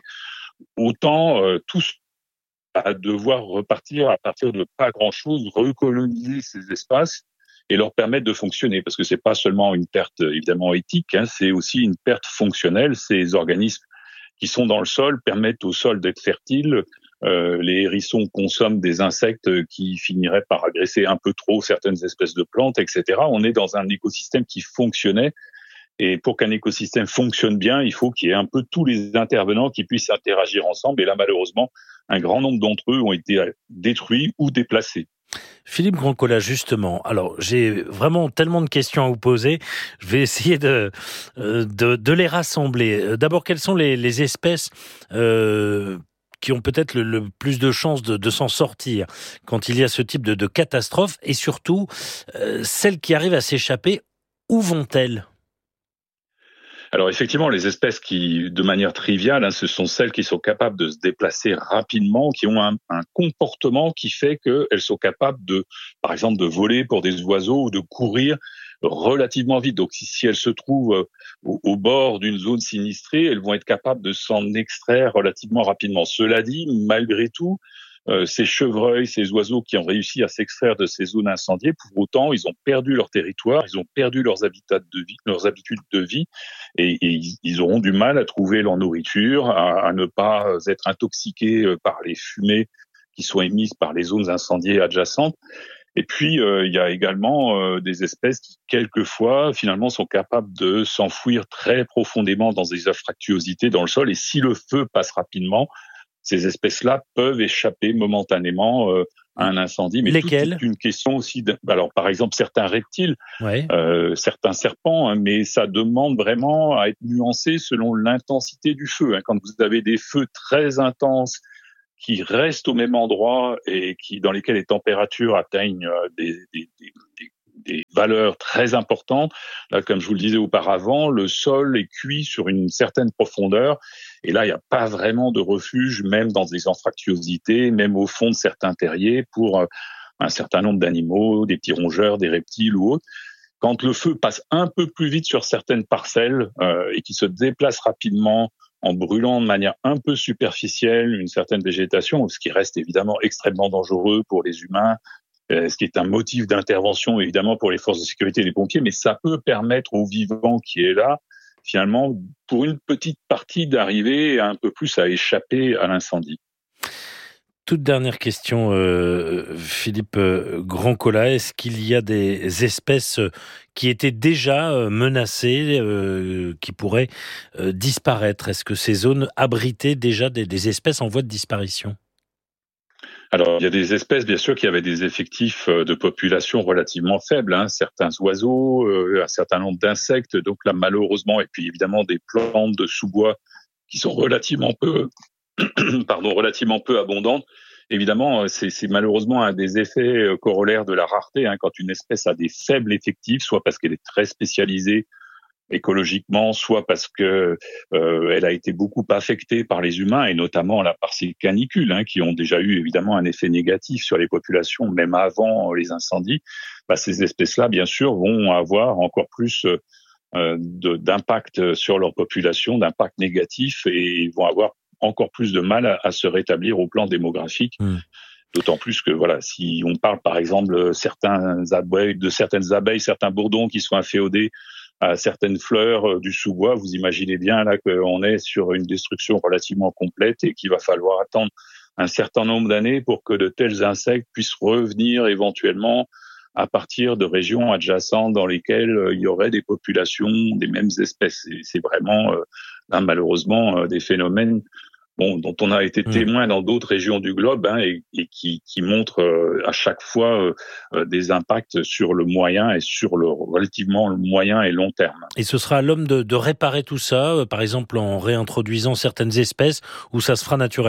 autant euh, tous à devoir repartir à partir de pas grand-chose, recoloniser ces espaces et leur permettre de fonctionner, parce que c'est pas seulement une perte évidemment éthique, hein, c'est aussi une perte fonctionnelle. Ces organismes qui sont dans le sol permettent au sol d'être fertile. Euh, les hérissons consomment des insectes qui finiraient par agresser un peu trop certaines espèces de plantes, et cetera. On est dans un écosystème qui fonctionnait, et pour qu'un écosystème fonctionne bien, il faut qu'il y ait un peu tous les intervenants qui puissent interagir ensemble. Et là, malheureusement, un grand nombre d'entre eux ont été détruits ou déplacés. Philippe Grandcola, justement, alors j'ai vraiment tellement de questions à vous poser, je vais essayer de, de, de les rassembler. D'abord, quelles sont les, les espèces euh, qui ont peut-être le, le plus de chances de, de s'en sortir quand il y a ce type de, de catastrophe, et surtout, euh, celles qui arrivent à s'échapper, où vont-elles ? Alors effectivement, les espèces qui, de manière triviale, hein, ce sont celles qui sont capables de se déplacer rapidement, qui ont un, un comportement qui fait qu'elles sont capables de, par exemple, de voler pour des oiseaux ou de courir relativement vite. Donc si, si elles se trouvent au, au bord d'une zone sinistrée, elles vont être capables de s'en extraire relativement rapidement. Cela dit, malgré tout, Euh, ces chevreuils, ces oiseaux qui ont réussi à s'extraire de ces zones incendiées, pour autant, ils ont perdu leur territoire, ils ont perdu leurs habitats de vie, leurs habitudes de vie, et, et ils auront du mal à trouver leur nourriture, à, à ne pas être intoxiqués par les fumées qui sont émises par les zones incendiées adjacentes. Et puis, euh, il y a également euh, des espèces qui, quelquefois, finalement, sont capables de s'enfouir très profondément dans des anfractuosités dans le sol, et si le feu passe rapidement, ces espèces-là peuvent échapper momentanément euh, à un incendie. Mais lesquelles ? Tout est une question aussi. De, alors, par exemple, certains reptiles, ouais. euh, certains serpents, hein, mais ça demande vraiment à être nuancé selon l'intensité du feu. Hein. Quand vous avez des feux très intenses qui restent au même endroit et qui, dans lesquels les températures atteignent des, des, des, des des valeurs très importantes. Là, comme je vous le disais auparavant, le sol est cuit sur une certaine profondeur. Et là, il n'y a pas vraiment de refuge, même dans des anfractuosités, même au fond de certains terriers, pour un certain nombre d'animaux, des petits rongeurs, des reptiles ou autres. Quand le feu passe un peu plus vite sur certaines parcelles euh, et qui se déplace rapidement en brûlant de manière un peu superficielle une certaine végétation, ce qui reste évidemment extrêmement dangereux pour les humains, ce qui est un motif d'intervention évidemment pour les forces de sécurité et les pompiers, mais ça peut permettre au vivant qui est là, finalement, pour une petite partie d'arriver un peu plus à échapper à l'incendie. Toute dernière question, euh, Philippe Grandcola, est-ce qu'il y a des espèces qui étaient déjà menacées, euh, qui pourraient euh, disparaître ? Est-ce que ces zones abritaient déjà des, des espèces en voie de disparition ? Alors, il y a des espèces, bien sûr, qui avaient des effectifs de population relativement faibles, hein, certains oiseaux, euh, un certain nombre d'insectes, donc là, malheureusement, et puis évidemment des plantes de sous-bois qui sont relativement peu, pardon, relativement peu abondantes. Évidemment, c'est, c'est malheureusement un des effets corollaires de la rareté, hein, quand une espèce a des faibles effectifs, soit parce qu'elle est très spécialisée écologiquement, soit parce que euh, elle a été beaucoup affectée par les humains, et notamment là par ces canicules, hein, qui ont déjà eu évidemment un effet négatif sur les populations, même avant les incendies. Bah, ces espèces-là, bien sûr, vont avoir encore plus euh, de, d'impact sur leur population, d'impact négatif, et vont avoir encore plus de mal à, à se rétablir au plan démographique. Mmh. D'autant plus que, voilà, si on parle par exemple certains abeilles, de certaines abeilles, certains bourdons qui sont inféodés à certaines fleurs du sous-bois, vous imaginez bien là qu'on est sur une destruction relativement complète et qu'il va falloir attendre un certain nombre d'années pour que de tels insectes puissent revenir éventuellement à partir de régions adjacentes dans lesquelles il y aurait des populations des mêmes espèces. Et c'est vraiment, là, malheureusement, des phénomènes Bon, dont on a été témoin dans d'autres régions du globe, hein, et, et qui, qui montrent euh, à chaque fois euh, des impacts sur le moyen et sur le relativement le moyen et long terme. Et ce sera à l'homme de, de réparer tout ça, euh, par exemple en réintroduisant certaines espèces, ou ça se fera naturellement ?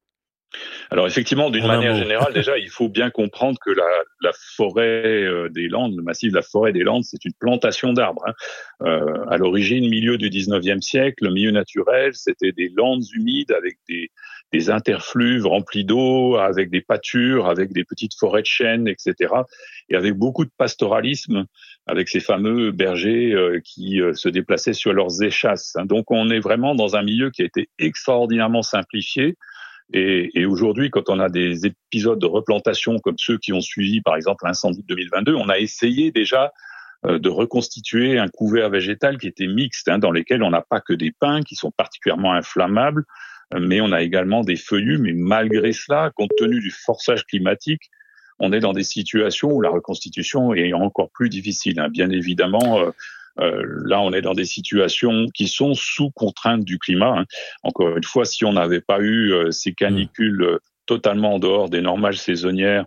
Alors effectivement, d'une en manière générale, déjà, il faut bien comprendre que la, la forêt des Landes, le massif de la forêt des Landes, c'est une plantation d'arbres. Hein. Euh, à l'origine, milieu du dix-neuvième siècle, le milieu naturel, c'était des landes humides avec des, des interfluves remplis d'eau, avec des pâtures, avec des petites forêts de chênes, et cetera. Et avec beaucoup de pastoralisme, avec ces fameux bergers euh, qui euh, se déplaçaient sur leurs échasses. Hein. Donc on est vraiment dans un milieu qui a été extraordinairement simplifié. Et, et aujourd'hui, quand on a des épisodes de replantation comme ceux qui ont suivi, par exemple, l'incendie de deux mille vingt-deux, on a essayé déjà euh, de reconstituer un couvert végétal qui était mixte, hein, dans lequel on n'a pas que des pins qui sont particulièrement inflammables, euh, mais on a également des feuillus. Mais malgré cela, compte tenu du forçage climatique, on est dans des situations où la reconstitution est encore plus difficile. Hein. Bien évidemment, euh, Euh, là, on est dans des situations qui sont sous contrainte du climat. Hein. Encore une fois, si on n'avait pas eu euh, ces canicules euh, totalement en dehors des normales saisonnières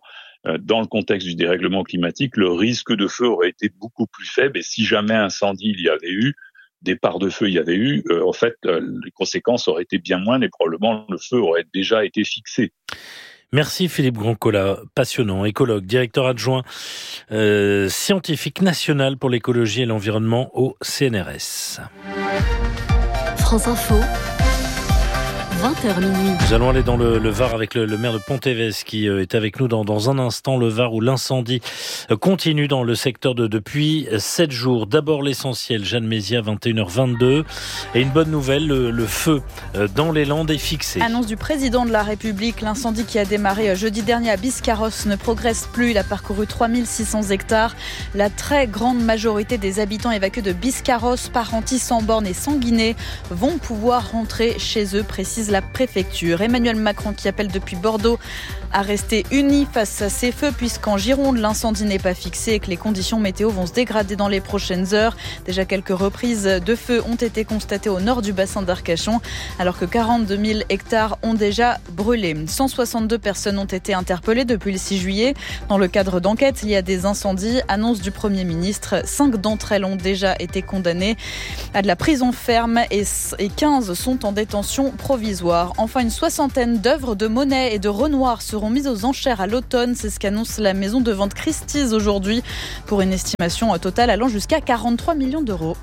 dans le contexte du dérèglement climatique, le risque de feu aurait été beaucoup plus faible. Et si jamais incendie il y avait eu, départ de feu il y avait eu, euh, en fait, euh, les conséquences auraient été bien moindres et probablement le feu aurait déjà été fixé. Merci Philippe Grandcola, passionnant, écologue, directeur adjoint euh, scientifique national pour l'écologie et l'environnement au C N R S. France Info. vingt heures minuit. Nous allons aller dans le, le Var avec le, le maire de Pontévez qui euh, est avec nous dans, dans un instant. Le Var où l'incendie euh, continue dans le secteur de, depuis sept jours. D'abord l'essentiel, Jeanne Mézia, vingt et une heures vingt-deux. Et une bonne nouvelle, le, le feu euh, dans les Landes est fixé. Annonce du président de la République. L'incendie qui a démarré jeudi dernier à Biscarrosse ne progresse plus. Il a parcouru trois mille six cents hectares. La très grande majorité des habitants évacués de Biscarrosse, Parentis, Samborne et Sanguinet vont pouvoir rentrer chez eux, précise la préfecture. Emmanuel Macron qui appelle depuis Bordeaux à rester unis face à ces feux puisqu'en Gironde, l'incendie n'est pas fixé et que les conditions météo vont se dégrader dans les prochaines heures. Déjà quelques reprises de feu ont été constatées au nord du bassin d'Arcachon alors que quarante-deux mille hectares ont déjà brûlé. cent soixante-deux personnes ont été interpellées depuis le six juillet dans le cadre d'enquêtes liées à des incendies. Annonce du Premier ministre. Cinq d'entre elles ont déjà été condamnées à de la prison ferme et quinze sont en détention provisoire. Enfin, une soixantaine d'œuvres de Monet et de Renoir seront mises aux enchères à l'automne. C'est ce qu'annonce la maison de vente Christie's aujourd'hui pour une estimation totale allant jusqu'à quarante-trois millions d'euros.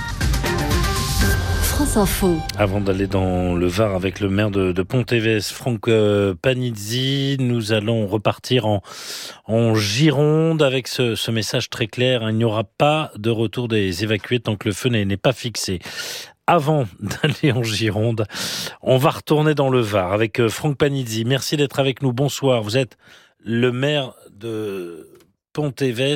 France Info. Avant d'aller dans le Var avec le maire de, de Pontévez, Franck euh, Panizzi, nous allons repartir en, en Gironde avec ce, ce message très clair. Il n'y aura pas de retour des évacués tant que le feu n'est, n'est pas fixé. Avant d'aller en Gironde, on va retourner dans le Var avec Franck Panizzi. Merci d'être avec nous. Bonsoir. Vous êtes le maire de Pontévez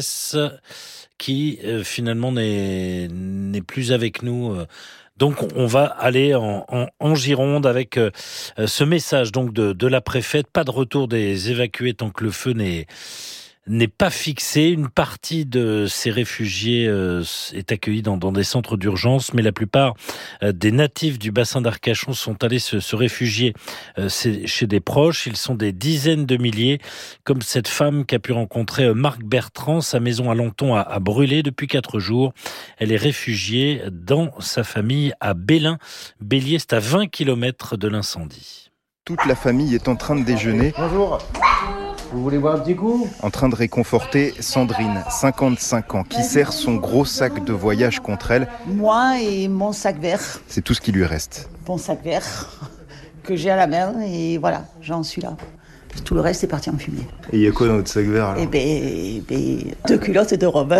qui euh, finalement n'est, n'est plus avec nous. Donc on va aller en, en, en Gironde avec euh, ce message donc de, de la préfète. Pas de retour des évacués tant que le feu n'est n'est pas fixé. Une partie de ces réfugiés euh, est accueillie dans, dans des centres d'urgence, mais la plupart euh, des natifs du bassin d'Arcachon sont allés se, se réfugier euh, chez des proches. Ils sont des dizaines de milliers, comme cette femme qu'a pu rencontrer euh, Marc Bertrand. Sa maison à Lanton a, a brûlé depuis quatre jours. Elle est réfugiée dans sa famille à Bélin. Bélier, c'est à vingt kilomètres de l'incendie. Toute la famille est en train de déjeuner. Bonjour. Vous voulez boire un petit coup ? En train de réconforter Sandrine, cinquante-cinq ans, qui serre son gros sac de voyage contre elle. Moi et mon sac vert. C'est tout ce qui lui reste. Mon sac vert que j'ai à la main et voilà, j'en suis là. Tout le reste est parti en fumée. Et il y a quoi dans votre sac vert alors ? Eh ben, ben, deux culottes et deux robes.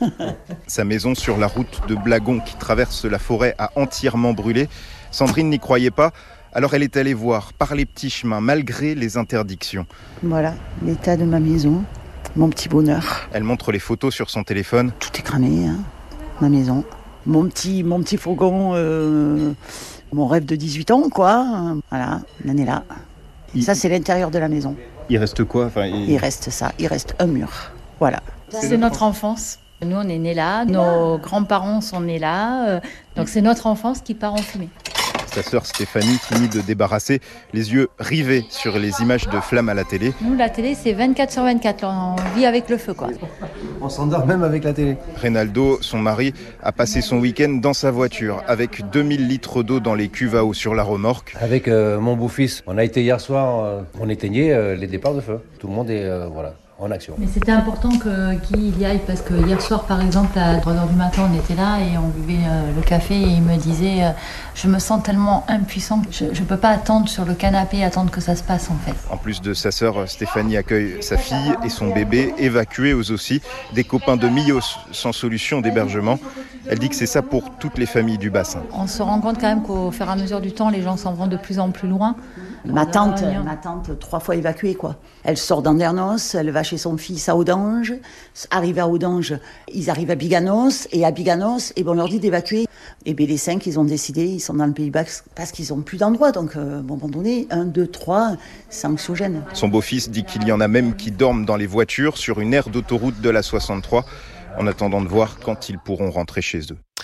Sa maison sur la route de Blagon qui traverse la forêt a entièrement brûlé. Sandrine n'y croyait pas. Alors elle est allée voir par les petits chemins, malgré les interdictions. Voilà, l'état de ma maison, mon petit bonheur. Elle montre les photos sur son téléphone. Tout est cramé, hein, ma maison. Mon petit, mon petit fourgon, euh, mon rêve de dix-huit ans, quoi. Voilà, on en est là. Il... Ça, c'est l'intérieur de la maison. Il reste quoi enfin, il... il reste ça, il reste un mur. Voilà. C'est, c'est notre enfance. Nous, on est nés là, nos grands-parents sont nés là. Donc c'est notre enfance qui part en fumée. Sa sœur Stéphanie finit de débarrasser, les yeux rivés sur les images de flammes à la télé. Nous, la télé, c'est vingt-quatre sur vingt-quatre. On vit avec le feu, quoi. On s'endort même avec la télé. Reynaldo, son mari, a passé son week-end dans sa voiture avec deux mille litres d'eau dans les cuves à eau sur la remorque. Avec euh, mon beau-fils, on a été hier soir, euh, on éteignait euh, les départs de feu. Tout le monde est euh, voilà, en action. Mais c'était important que Guy y aille parce que hier soir, par exemple, à trois heures du matin, on était là et on buvait euh, le café et il me disait euh, je me sens tellement impuissant, je ne peux pas attendre sur le canapé et attendre que ça se passe en fait. En plus de sa sœur, Stéphanie accueille sa fille et son bébé, évacués eux aussi, des copains de Millos sans solution d'hébergement. Elle dit que c'est ça pour toutes les familles du bassin. On se rend compte quand même qu'au fur et à mesure du temps, les gens s'en vont de plus en plus loin. Ma tante, ma tante, trois fois évacuée, quoi. Elle sort d'Andernos, elle va chez son fils à Audange. Arrivée à Audange, ils arrivent à Biganos. Et à Biganos, et ben on leur dit d'évacuer. Et bien les cinq, ils ont décidé, ils sont dans le Pays Basque parce qu'ils n'ont plus d'endroit. Donc, euh, à un moment donné, un, deux, trois, c'est anxiogène. Son beau-fils dit qu'il y en a même qui dorment dans les voitures sur une aire d'autoroute de la soixante-trois en attendant de voir quand ils pourront rentrer chez eux.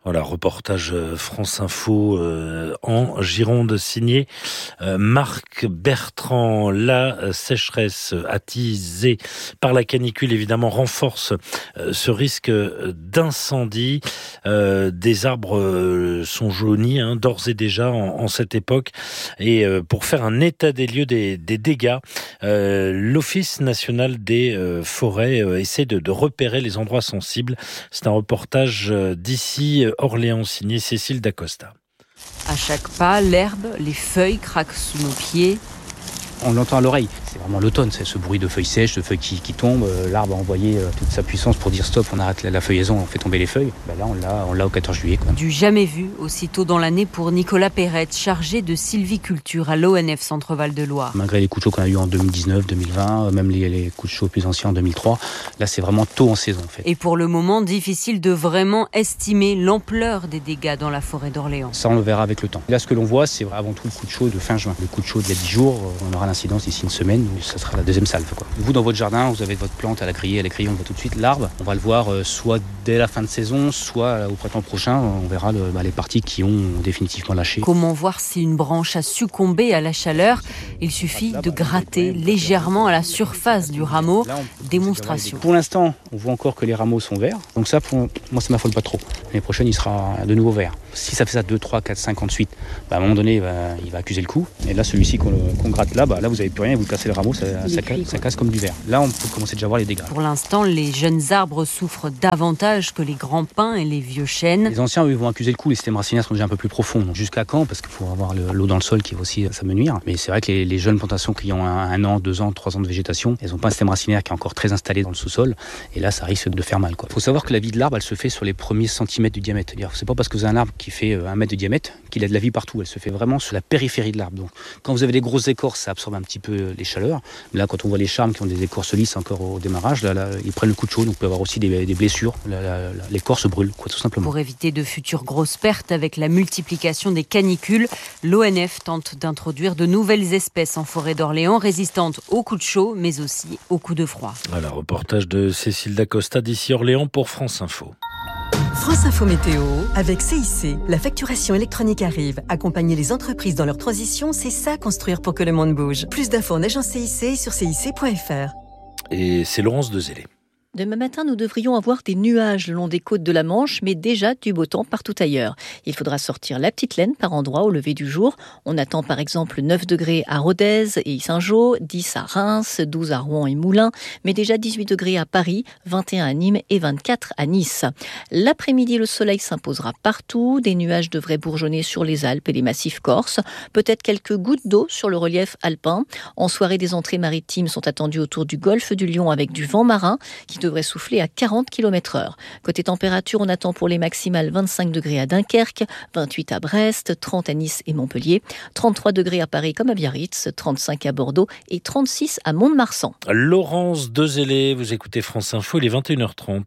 Voilà, reportage France Info euh, en Gironde signé euh, Marc Bertrand. La sécheresse attisée par la canicule évidemment renforce euh, ce risque d'incendie. Euh, des arbres euh, sont jaunis hein, d'ores et déjà en, en cette époque. Et euh, pour faire un état des lieux des, des dégâts, euh, l'Office national des euh, forêts euh, essaie de, de repérer les endroits sensibles. C'est un reportage euh, d'ici Orléans, signé Cécile Dacosta. À chaque pas, l'herbe, les feuilles craquent sous nos pieds. On l'entend à l'oreille. C'est vraiment l'automne, c'est ce bruit de feuilles sèches, de feuilles qui, qui tombent. L'arbre a envoyé toute sa puissance pour dire stop, on arrête la, la feuillaison, on fait tomber les feuilles. Ben là, on l'a, on l'a au quatorze juillet. Quoi. Du jamais vu, aussitôt dans l'année pour Nicolas Perrette, chargé de sylviculture à l'O N F Centre-Val de Loire. Malgré les coups de chaud qu'on a eu en deux mille dix-neuf, deux mille vingt, même les, les coups de chaud plus anciens en deux mille trois, là c'est vraiment tôt en saison en fait. Et pour le moment, difficile de vraiment estimer l'ampleur des dégâts dans la forêt d'Orléans. Ça on le verra avec le temps. Là ce que l'on voit, c'est avant tout le coup de chaud de fin juin. Le coup de chaud d'il y a dix jours, on aura l'incidence d'ici une semaine, ça sera la deuxième salve. Quoi. Vous, dans votre jardin, vous avez votre plante à la griller, à la griller, on voit tout de suite l'arbre. On va le voir euh, soit dès la fin de saison, soit euh, au printemps prochain. On verra le, bah, les parties qui ont définitivement lâché. Comment voir si une branche a succombé à la chaleur ? Il suffit de gratter légèrement à la surface du rameau. Démonstration. Pour l'instant, on voit encore que les rameaux sont verts. Donc ça, pour moi, ça m'affole pas trop. L'année prochaine, il sera de nouveau vert. Si ça fait ça deux, trois, quatre, cinq ans de suite, bah, à un moment donné, il va, il va accuser le coup. Et là, celui-ci qu'on, qu'on gratte là, bah, là, vous n'avez plus rien, vous cassez le rameau, ça, ça, casse, ça casse comme du verre. Là, on peut commencer déjà à voir les dégâts. Pour l'instant, les jeunes arbres souffrent davantage que les grands pins et les vieux chênes. Les anciens, eux, vont accuser le coup. Les systèmes racinaires sont déjà un peu plus profonds. Donc, jusqu'à quand ? Parce qu'il faut avoir le, l'eau dans le sol qui va aussi s'amenuire. Mais c'est vrai que les, les jeunes plantations qui ont un, un an, deux ans, trois ans de végétation, elles n'ont pas un système racinaire qui est encore très installé dans le sous-sol. Et là, ça risque de faire mal. Il faut savoir que la vie de l'arbre, elle se fait sur les premiers centimètres du diamètre. C'est-à-dire, c'est pas parce que vous avez un arbre qui fait un mètre de diamètre qu'il a de la vie partout. Elle se fait vraiment sur la périphérie de l'arbre. Donc, quand vous avez des grosses écorces, ça absorbe un petit peu les chaleurs. Mais là, quand on voit les charmes qui ont des écorces lisses encore au démarrage, là, là, ils prennent le coup de chaud. Donc, on peut avoir aussi des, des blessures. La, la, la, l'écorce brûle, quoi, tout simplement. Pour éviter de futures grosses pertes avec la multiplication des canicules, l'O N F tente d'introduire de nouvelles espèces en forêt d'Orléans résistantes aux coups de chaud, mais aussi aux coups de froid. Voilà, reportage de Cécile Dacosta d'ici Orléans pour France Info. France Info Météo, avec C I C, la facturation électronique arrive. Accompagner les entreprises dans leur transition, c'est ça construire pour que le monde bouge. Plus d'infos en agence C I C sur C I C point F R. Et c'est Laurence Dezélé. Demain matin, nous devrions avoir des nuages le long des côtes de la Manche, mais déjà du beau temps partout ailleurs. Il faudra sortir la petite laine par endroits au lever du jour. On attend par exemple neuf degrés à Rodez et Saint-Jean, dix à Reims, douze à Rouen et Moulins, mais déjà dix-huit degrés à Paris, vingt et un à Nîmes et vingt-quatre à Nice. L'après-midi, le soleil s'imposera partout. Des nuages devraient bourgeonner sur les Alpes et les massifs corses. Peut-être quelques gouttes d'eau sur le relief alpin. En soirée, des entrées maritimes sont attendues autour du golfe du Lion avec du vent marin qui devrait souffler à quarante kilomètres heure. Côté température, on attend pour les maximales vingt-cinq degrés à Dunkerque, vingt-huit à Brest, trente à Nice et Montpellier, trente-trois degrés à Paris comme à Biarritz, trente-cinq à Bordeaux et trente-six à Mont-de-Marsan. Laurence Dezélé, vous écoutez France Info, il est vingt et une heures trente.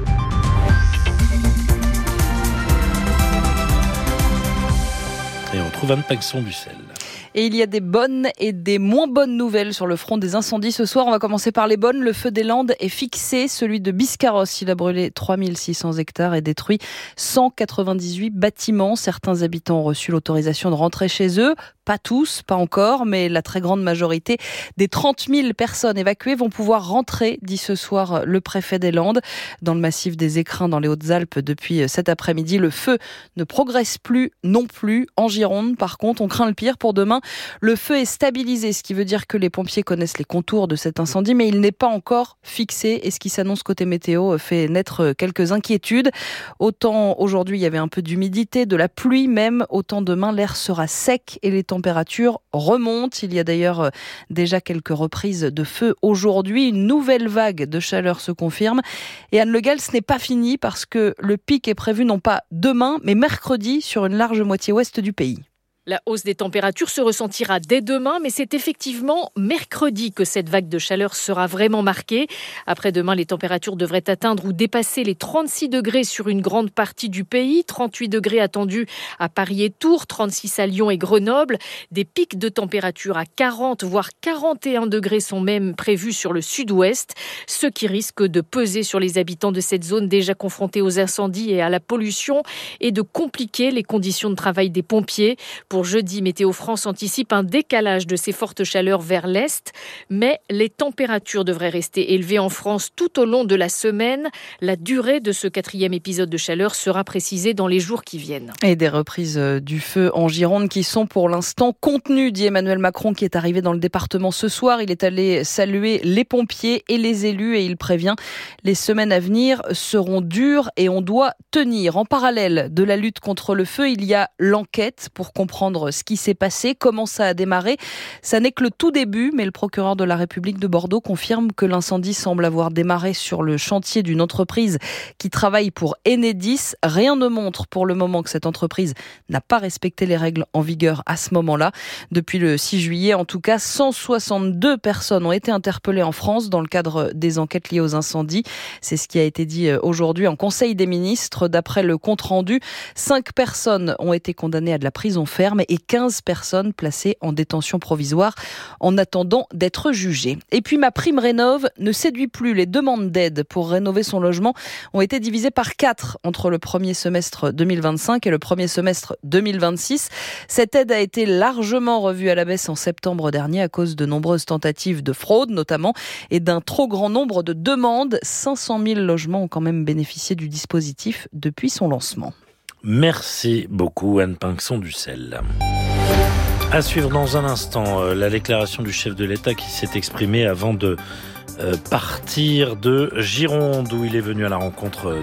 Et on retrouve Anne Paxson-Bussel. Et il y a des bonnes et des moins bonnes nouvelles sur le front des incendies ce soir. On va commencer par les bonnes. Le feu des Landes est fixé. Celui de Biscarrosse, il a brûlé trois mille six cents hectares et détruit cent quatre-vingt-dix-huit bâtiments. Certains habitants ont reçu l'autorisation de rentrer chez eux. Pas tous, pas encore, mais la très grande majorité des trente mille personnes évacuées vont pouvoir rentrer, dit ce soir le préfet des Landes. Dans le massif des Écrins, dans les Hautes-Alpes, depuis cet après-midi, le feu ne progresse plus non plus. En Gironde, par contre, on craint le pire pour demain. Le feu est stabilisé, ce qui veut dire que les pompiers connaissent les contours de cet incendie, mais il n'est pas encore fixé. Et ce qui s'annonce côté météo fait naître quelques inquiétudes. Autant aujourd'hui, il y avait un peu d'humidité, de la pluie même, autant demain, l'air sera sec et les températures remontent. Il y a d'ailleurs déjà quelques reprises de feu aujourd'hui. Une nouvelle vague de chaleur se confirme. Et Anne Le Gall, ce n'est pas fini parce que le pic est prévu non pas demain, mais mercredi sur une large moitié ouest du pays. La hausse des températures se ressentira dès demain, mais c'est effectivement mercredi que cette vague de chaleur sera vraiment marquée. Après-demain, les températures devraient atteindre ou dépasser les trente-six degrés sur une grande partie du pays. trente-huit degrés attendus à Paris et Tours, trente-six à Lyon et Grenoble. Des pics de température à quarante, voire quarante et un degrés sont même prévus sur le sud-ouest, ce qui risque de peser sur les habitants de cette zone déjà confrontés aux incendies et à la pollution et de compliquer les conditions de travail des pompiers. Pour jeudi, Météo France anticipe un décalage de ces fortes chaleurs vers l'est, mais les températures devraient rester élevées en France tout au long de la semaine. La durée de ce quatrième épisode de chaleur sera précisée dans les jours qui viennent. Et des reprises du feu en Gironde qui sont pour l'instant contenues, dit Emmanuel Macron qui est arrivé dans le département ce soir. Il est allé saluer les pompiers et les élus et il prévient les semaines à venir seront dures et on doit tenir. En parallèle de la lutte contre le feu, il y a l'enquête pour comprendre ce qui s'est passé, comment ça a démarré. Ça n'est que le tout début, mais le procureur de la République de Bordeaux confirme que l'incendie semble avoir démarré sur le chantier d'une entreprise qui travaille pour Enedis. Rien ne montre pour le moment que cette entreprise n'a pas respecté les règles en vigueur à ce moment-là. Depuis le six juillet, en tout cas, cent soixante-deux personnes ont été interpellées en France dans le cadre des enquêtes liées aux incendies. C'est ce qui a été dit aujourd'hui en Conseil des ministres. D'après le compte-rendu, cinq personnes ont été condamnées à de la prison ferme et quinze personnes placées en détention provisoire en attendant d'être jugées. Et puis ma prime rénov ne séduit plus. Les demandes d'aide pour rénover son logement ont été divisées par quatre entre le premier semestre deux mille vingt-cinq et le premier semestre deux mille vingt-six. Cette aide a été largement revue à la baisse en septembre dernier à cause de nombreuses tentatives de fraude notamment et d'un trop grand nombre de demandes. cinq cent mille logements ont quand même bénéficié du dispositif depuis son lancement. Merci beaucoup Anne Pinxon-Dussel. À suivre dans un instant, euh, la déclaration du chef de l'État qui s'est exprimé avant de euh, partir de Gironde où il est venu à la rencontre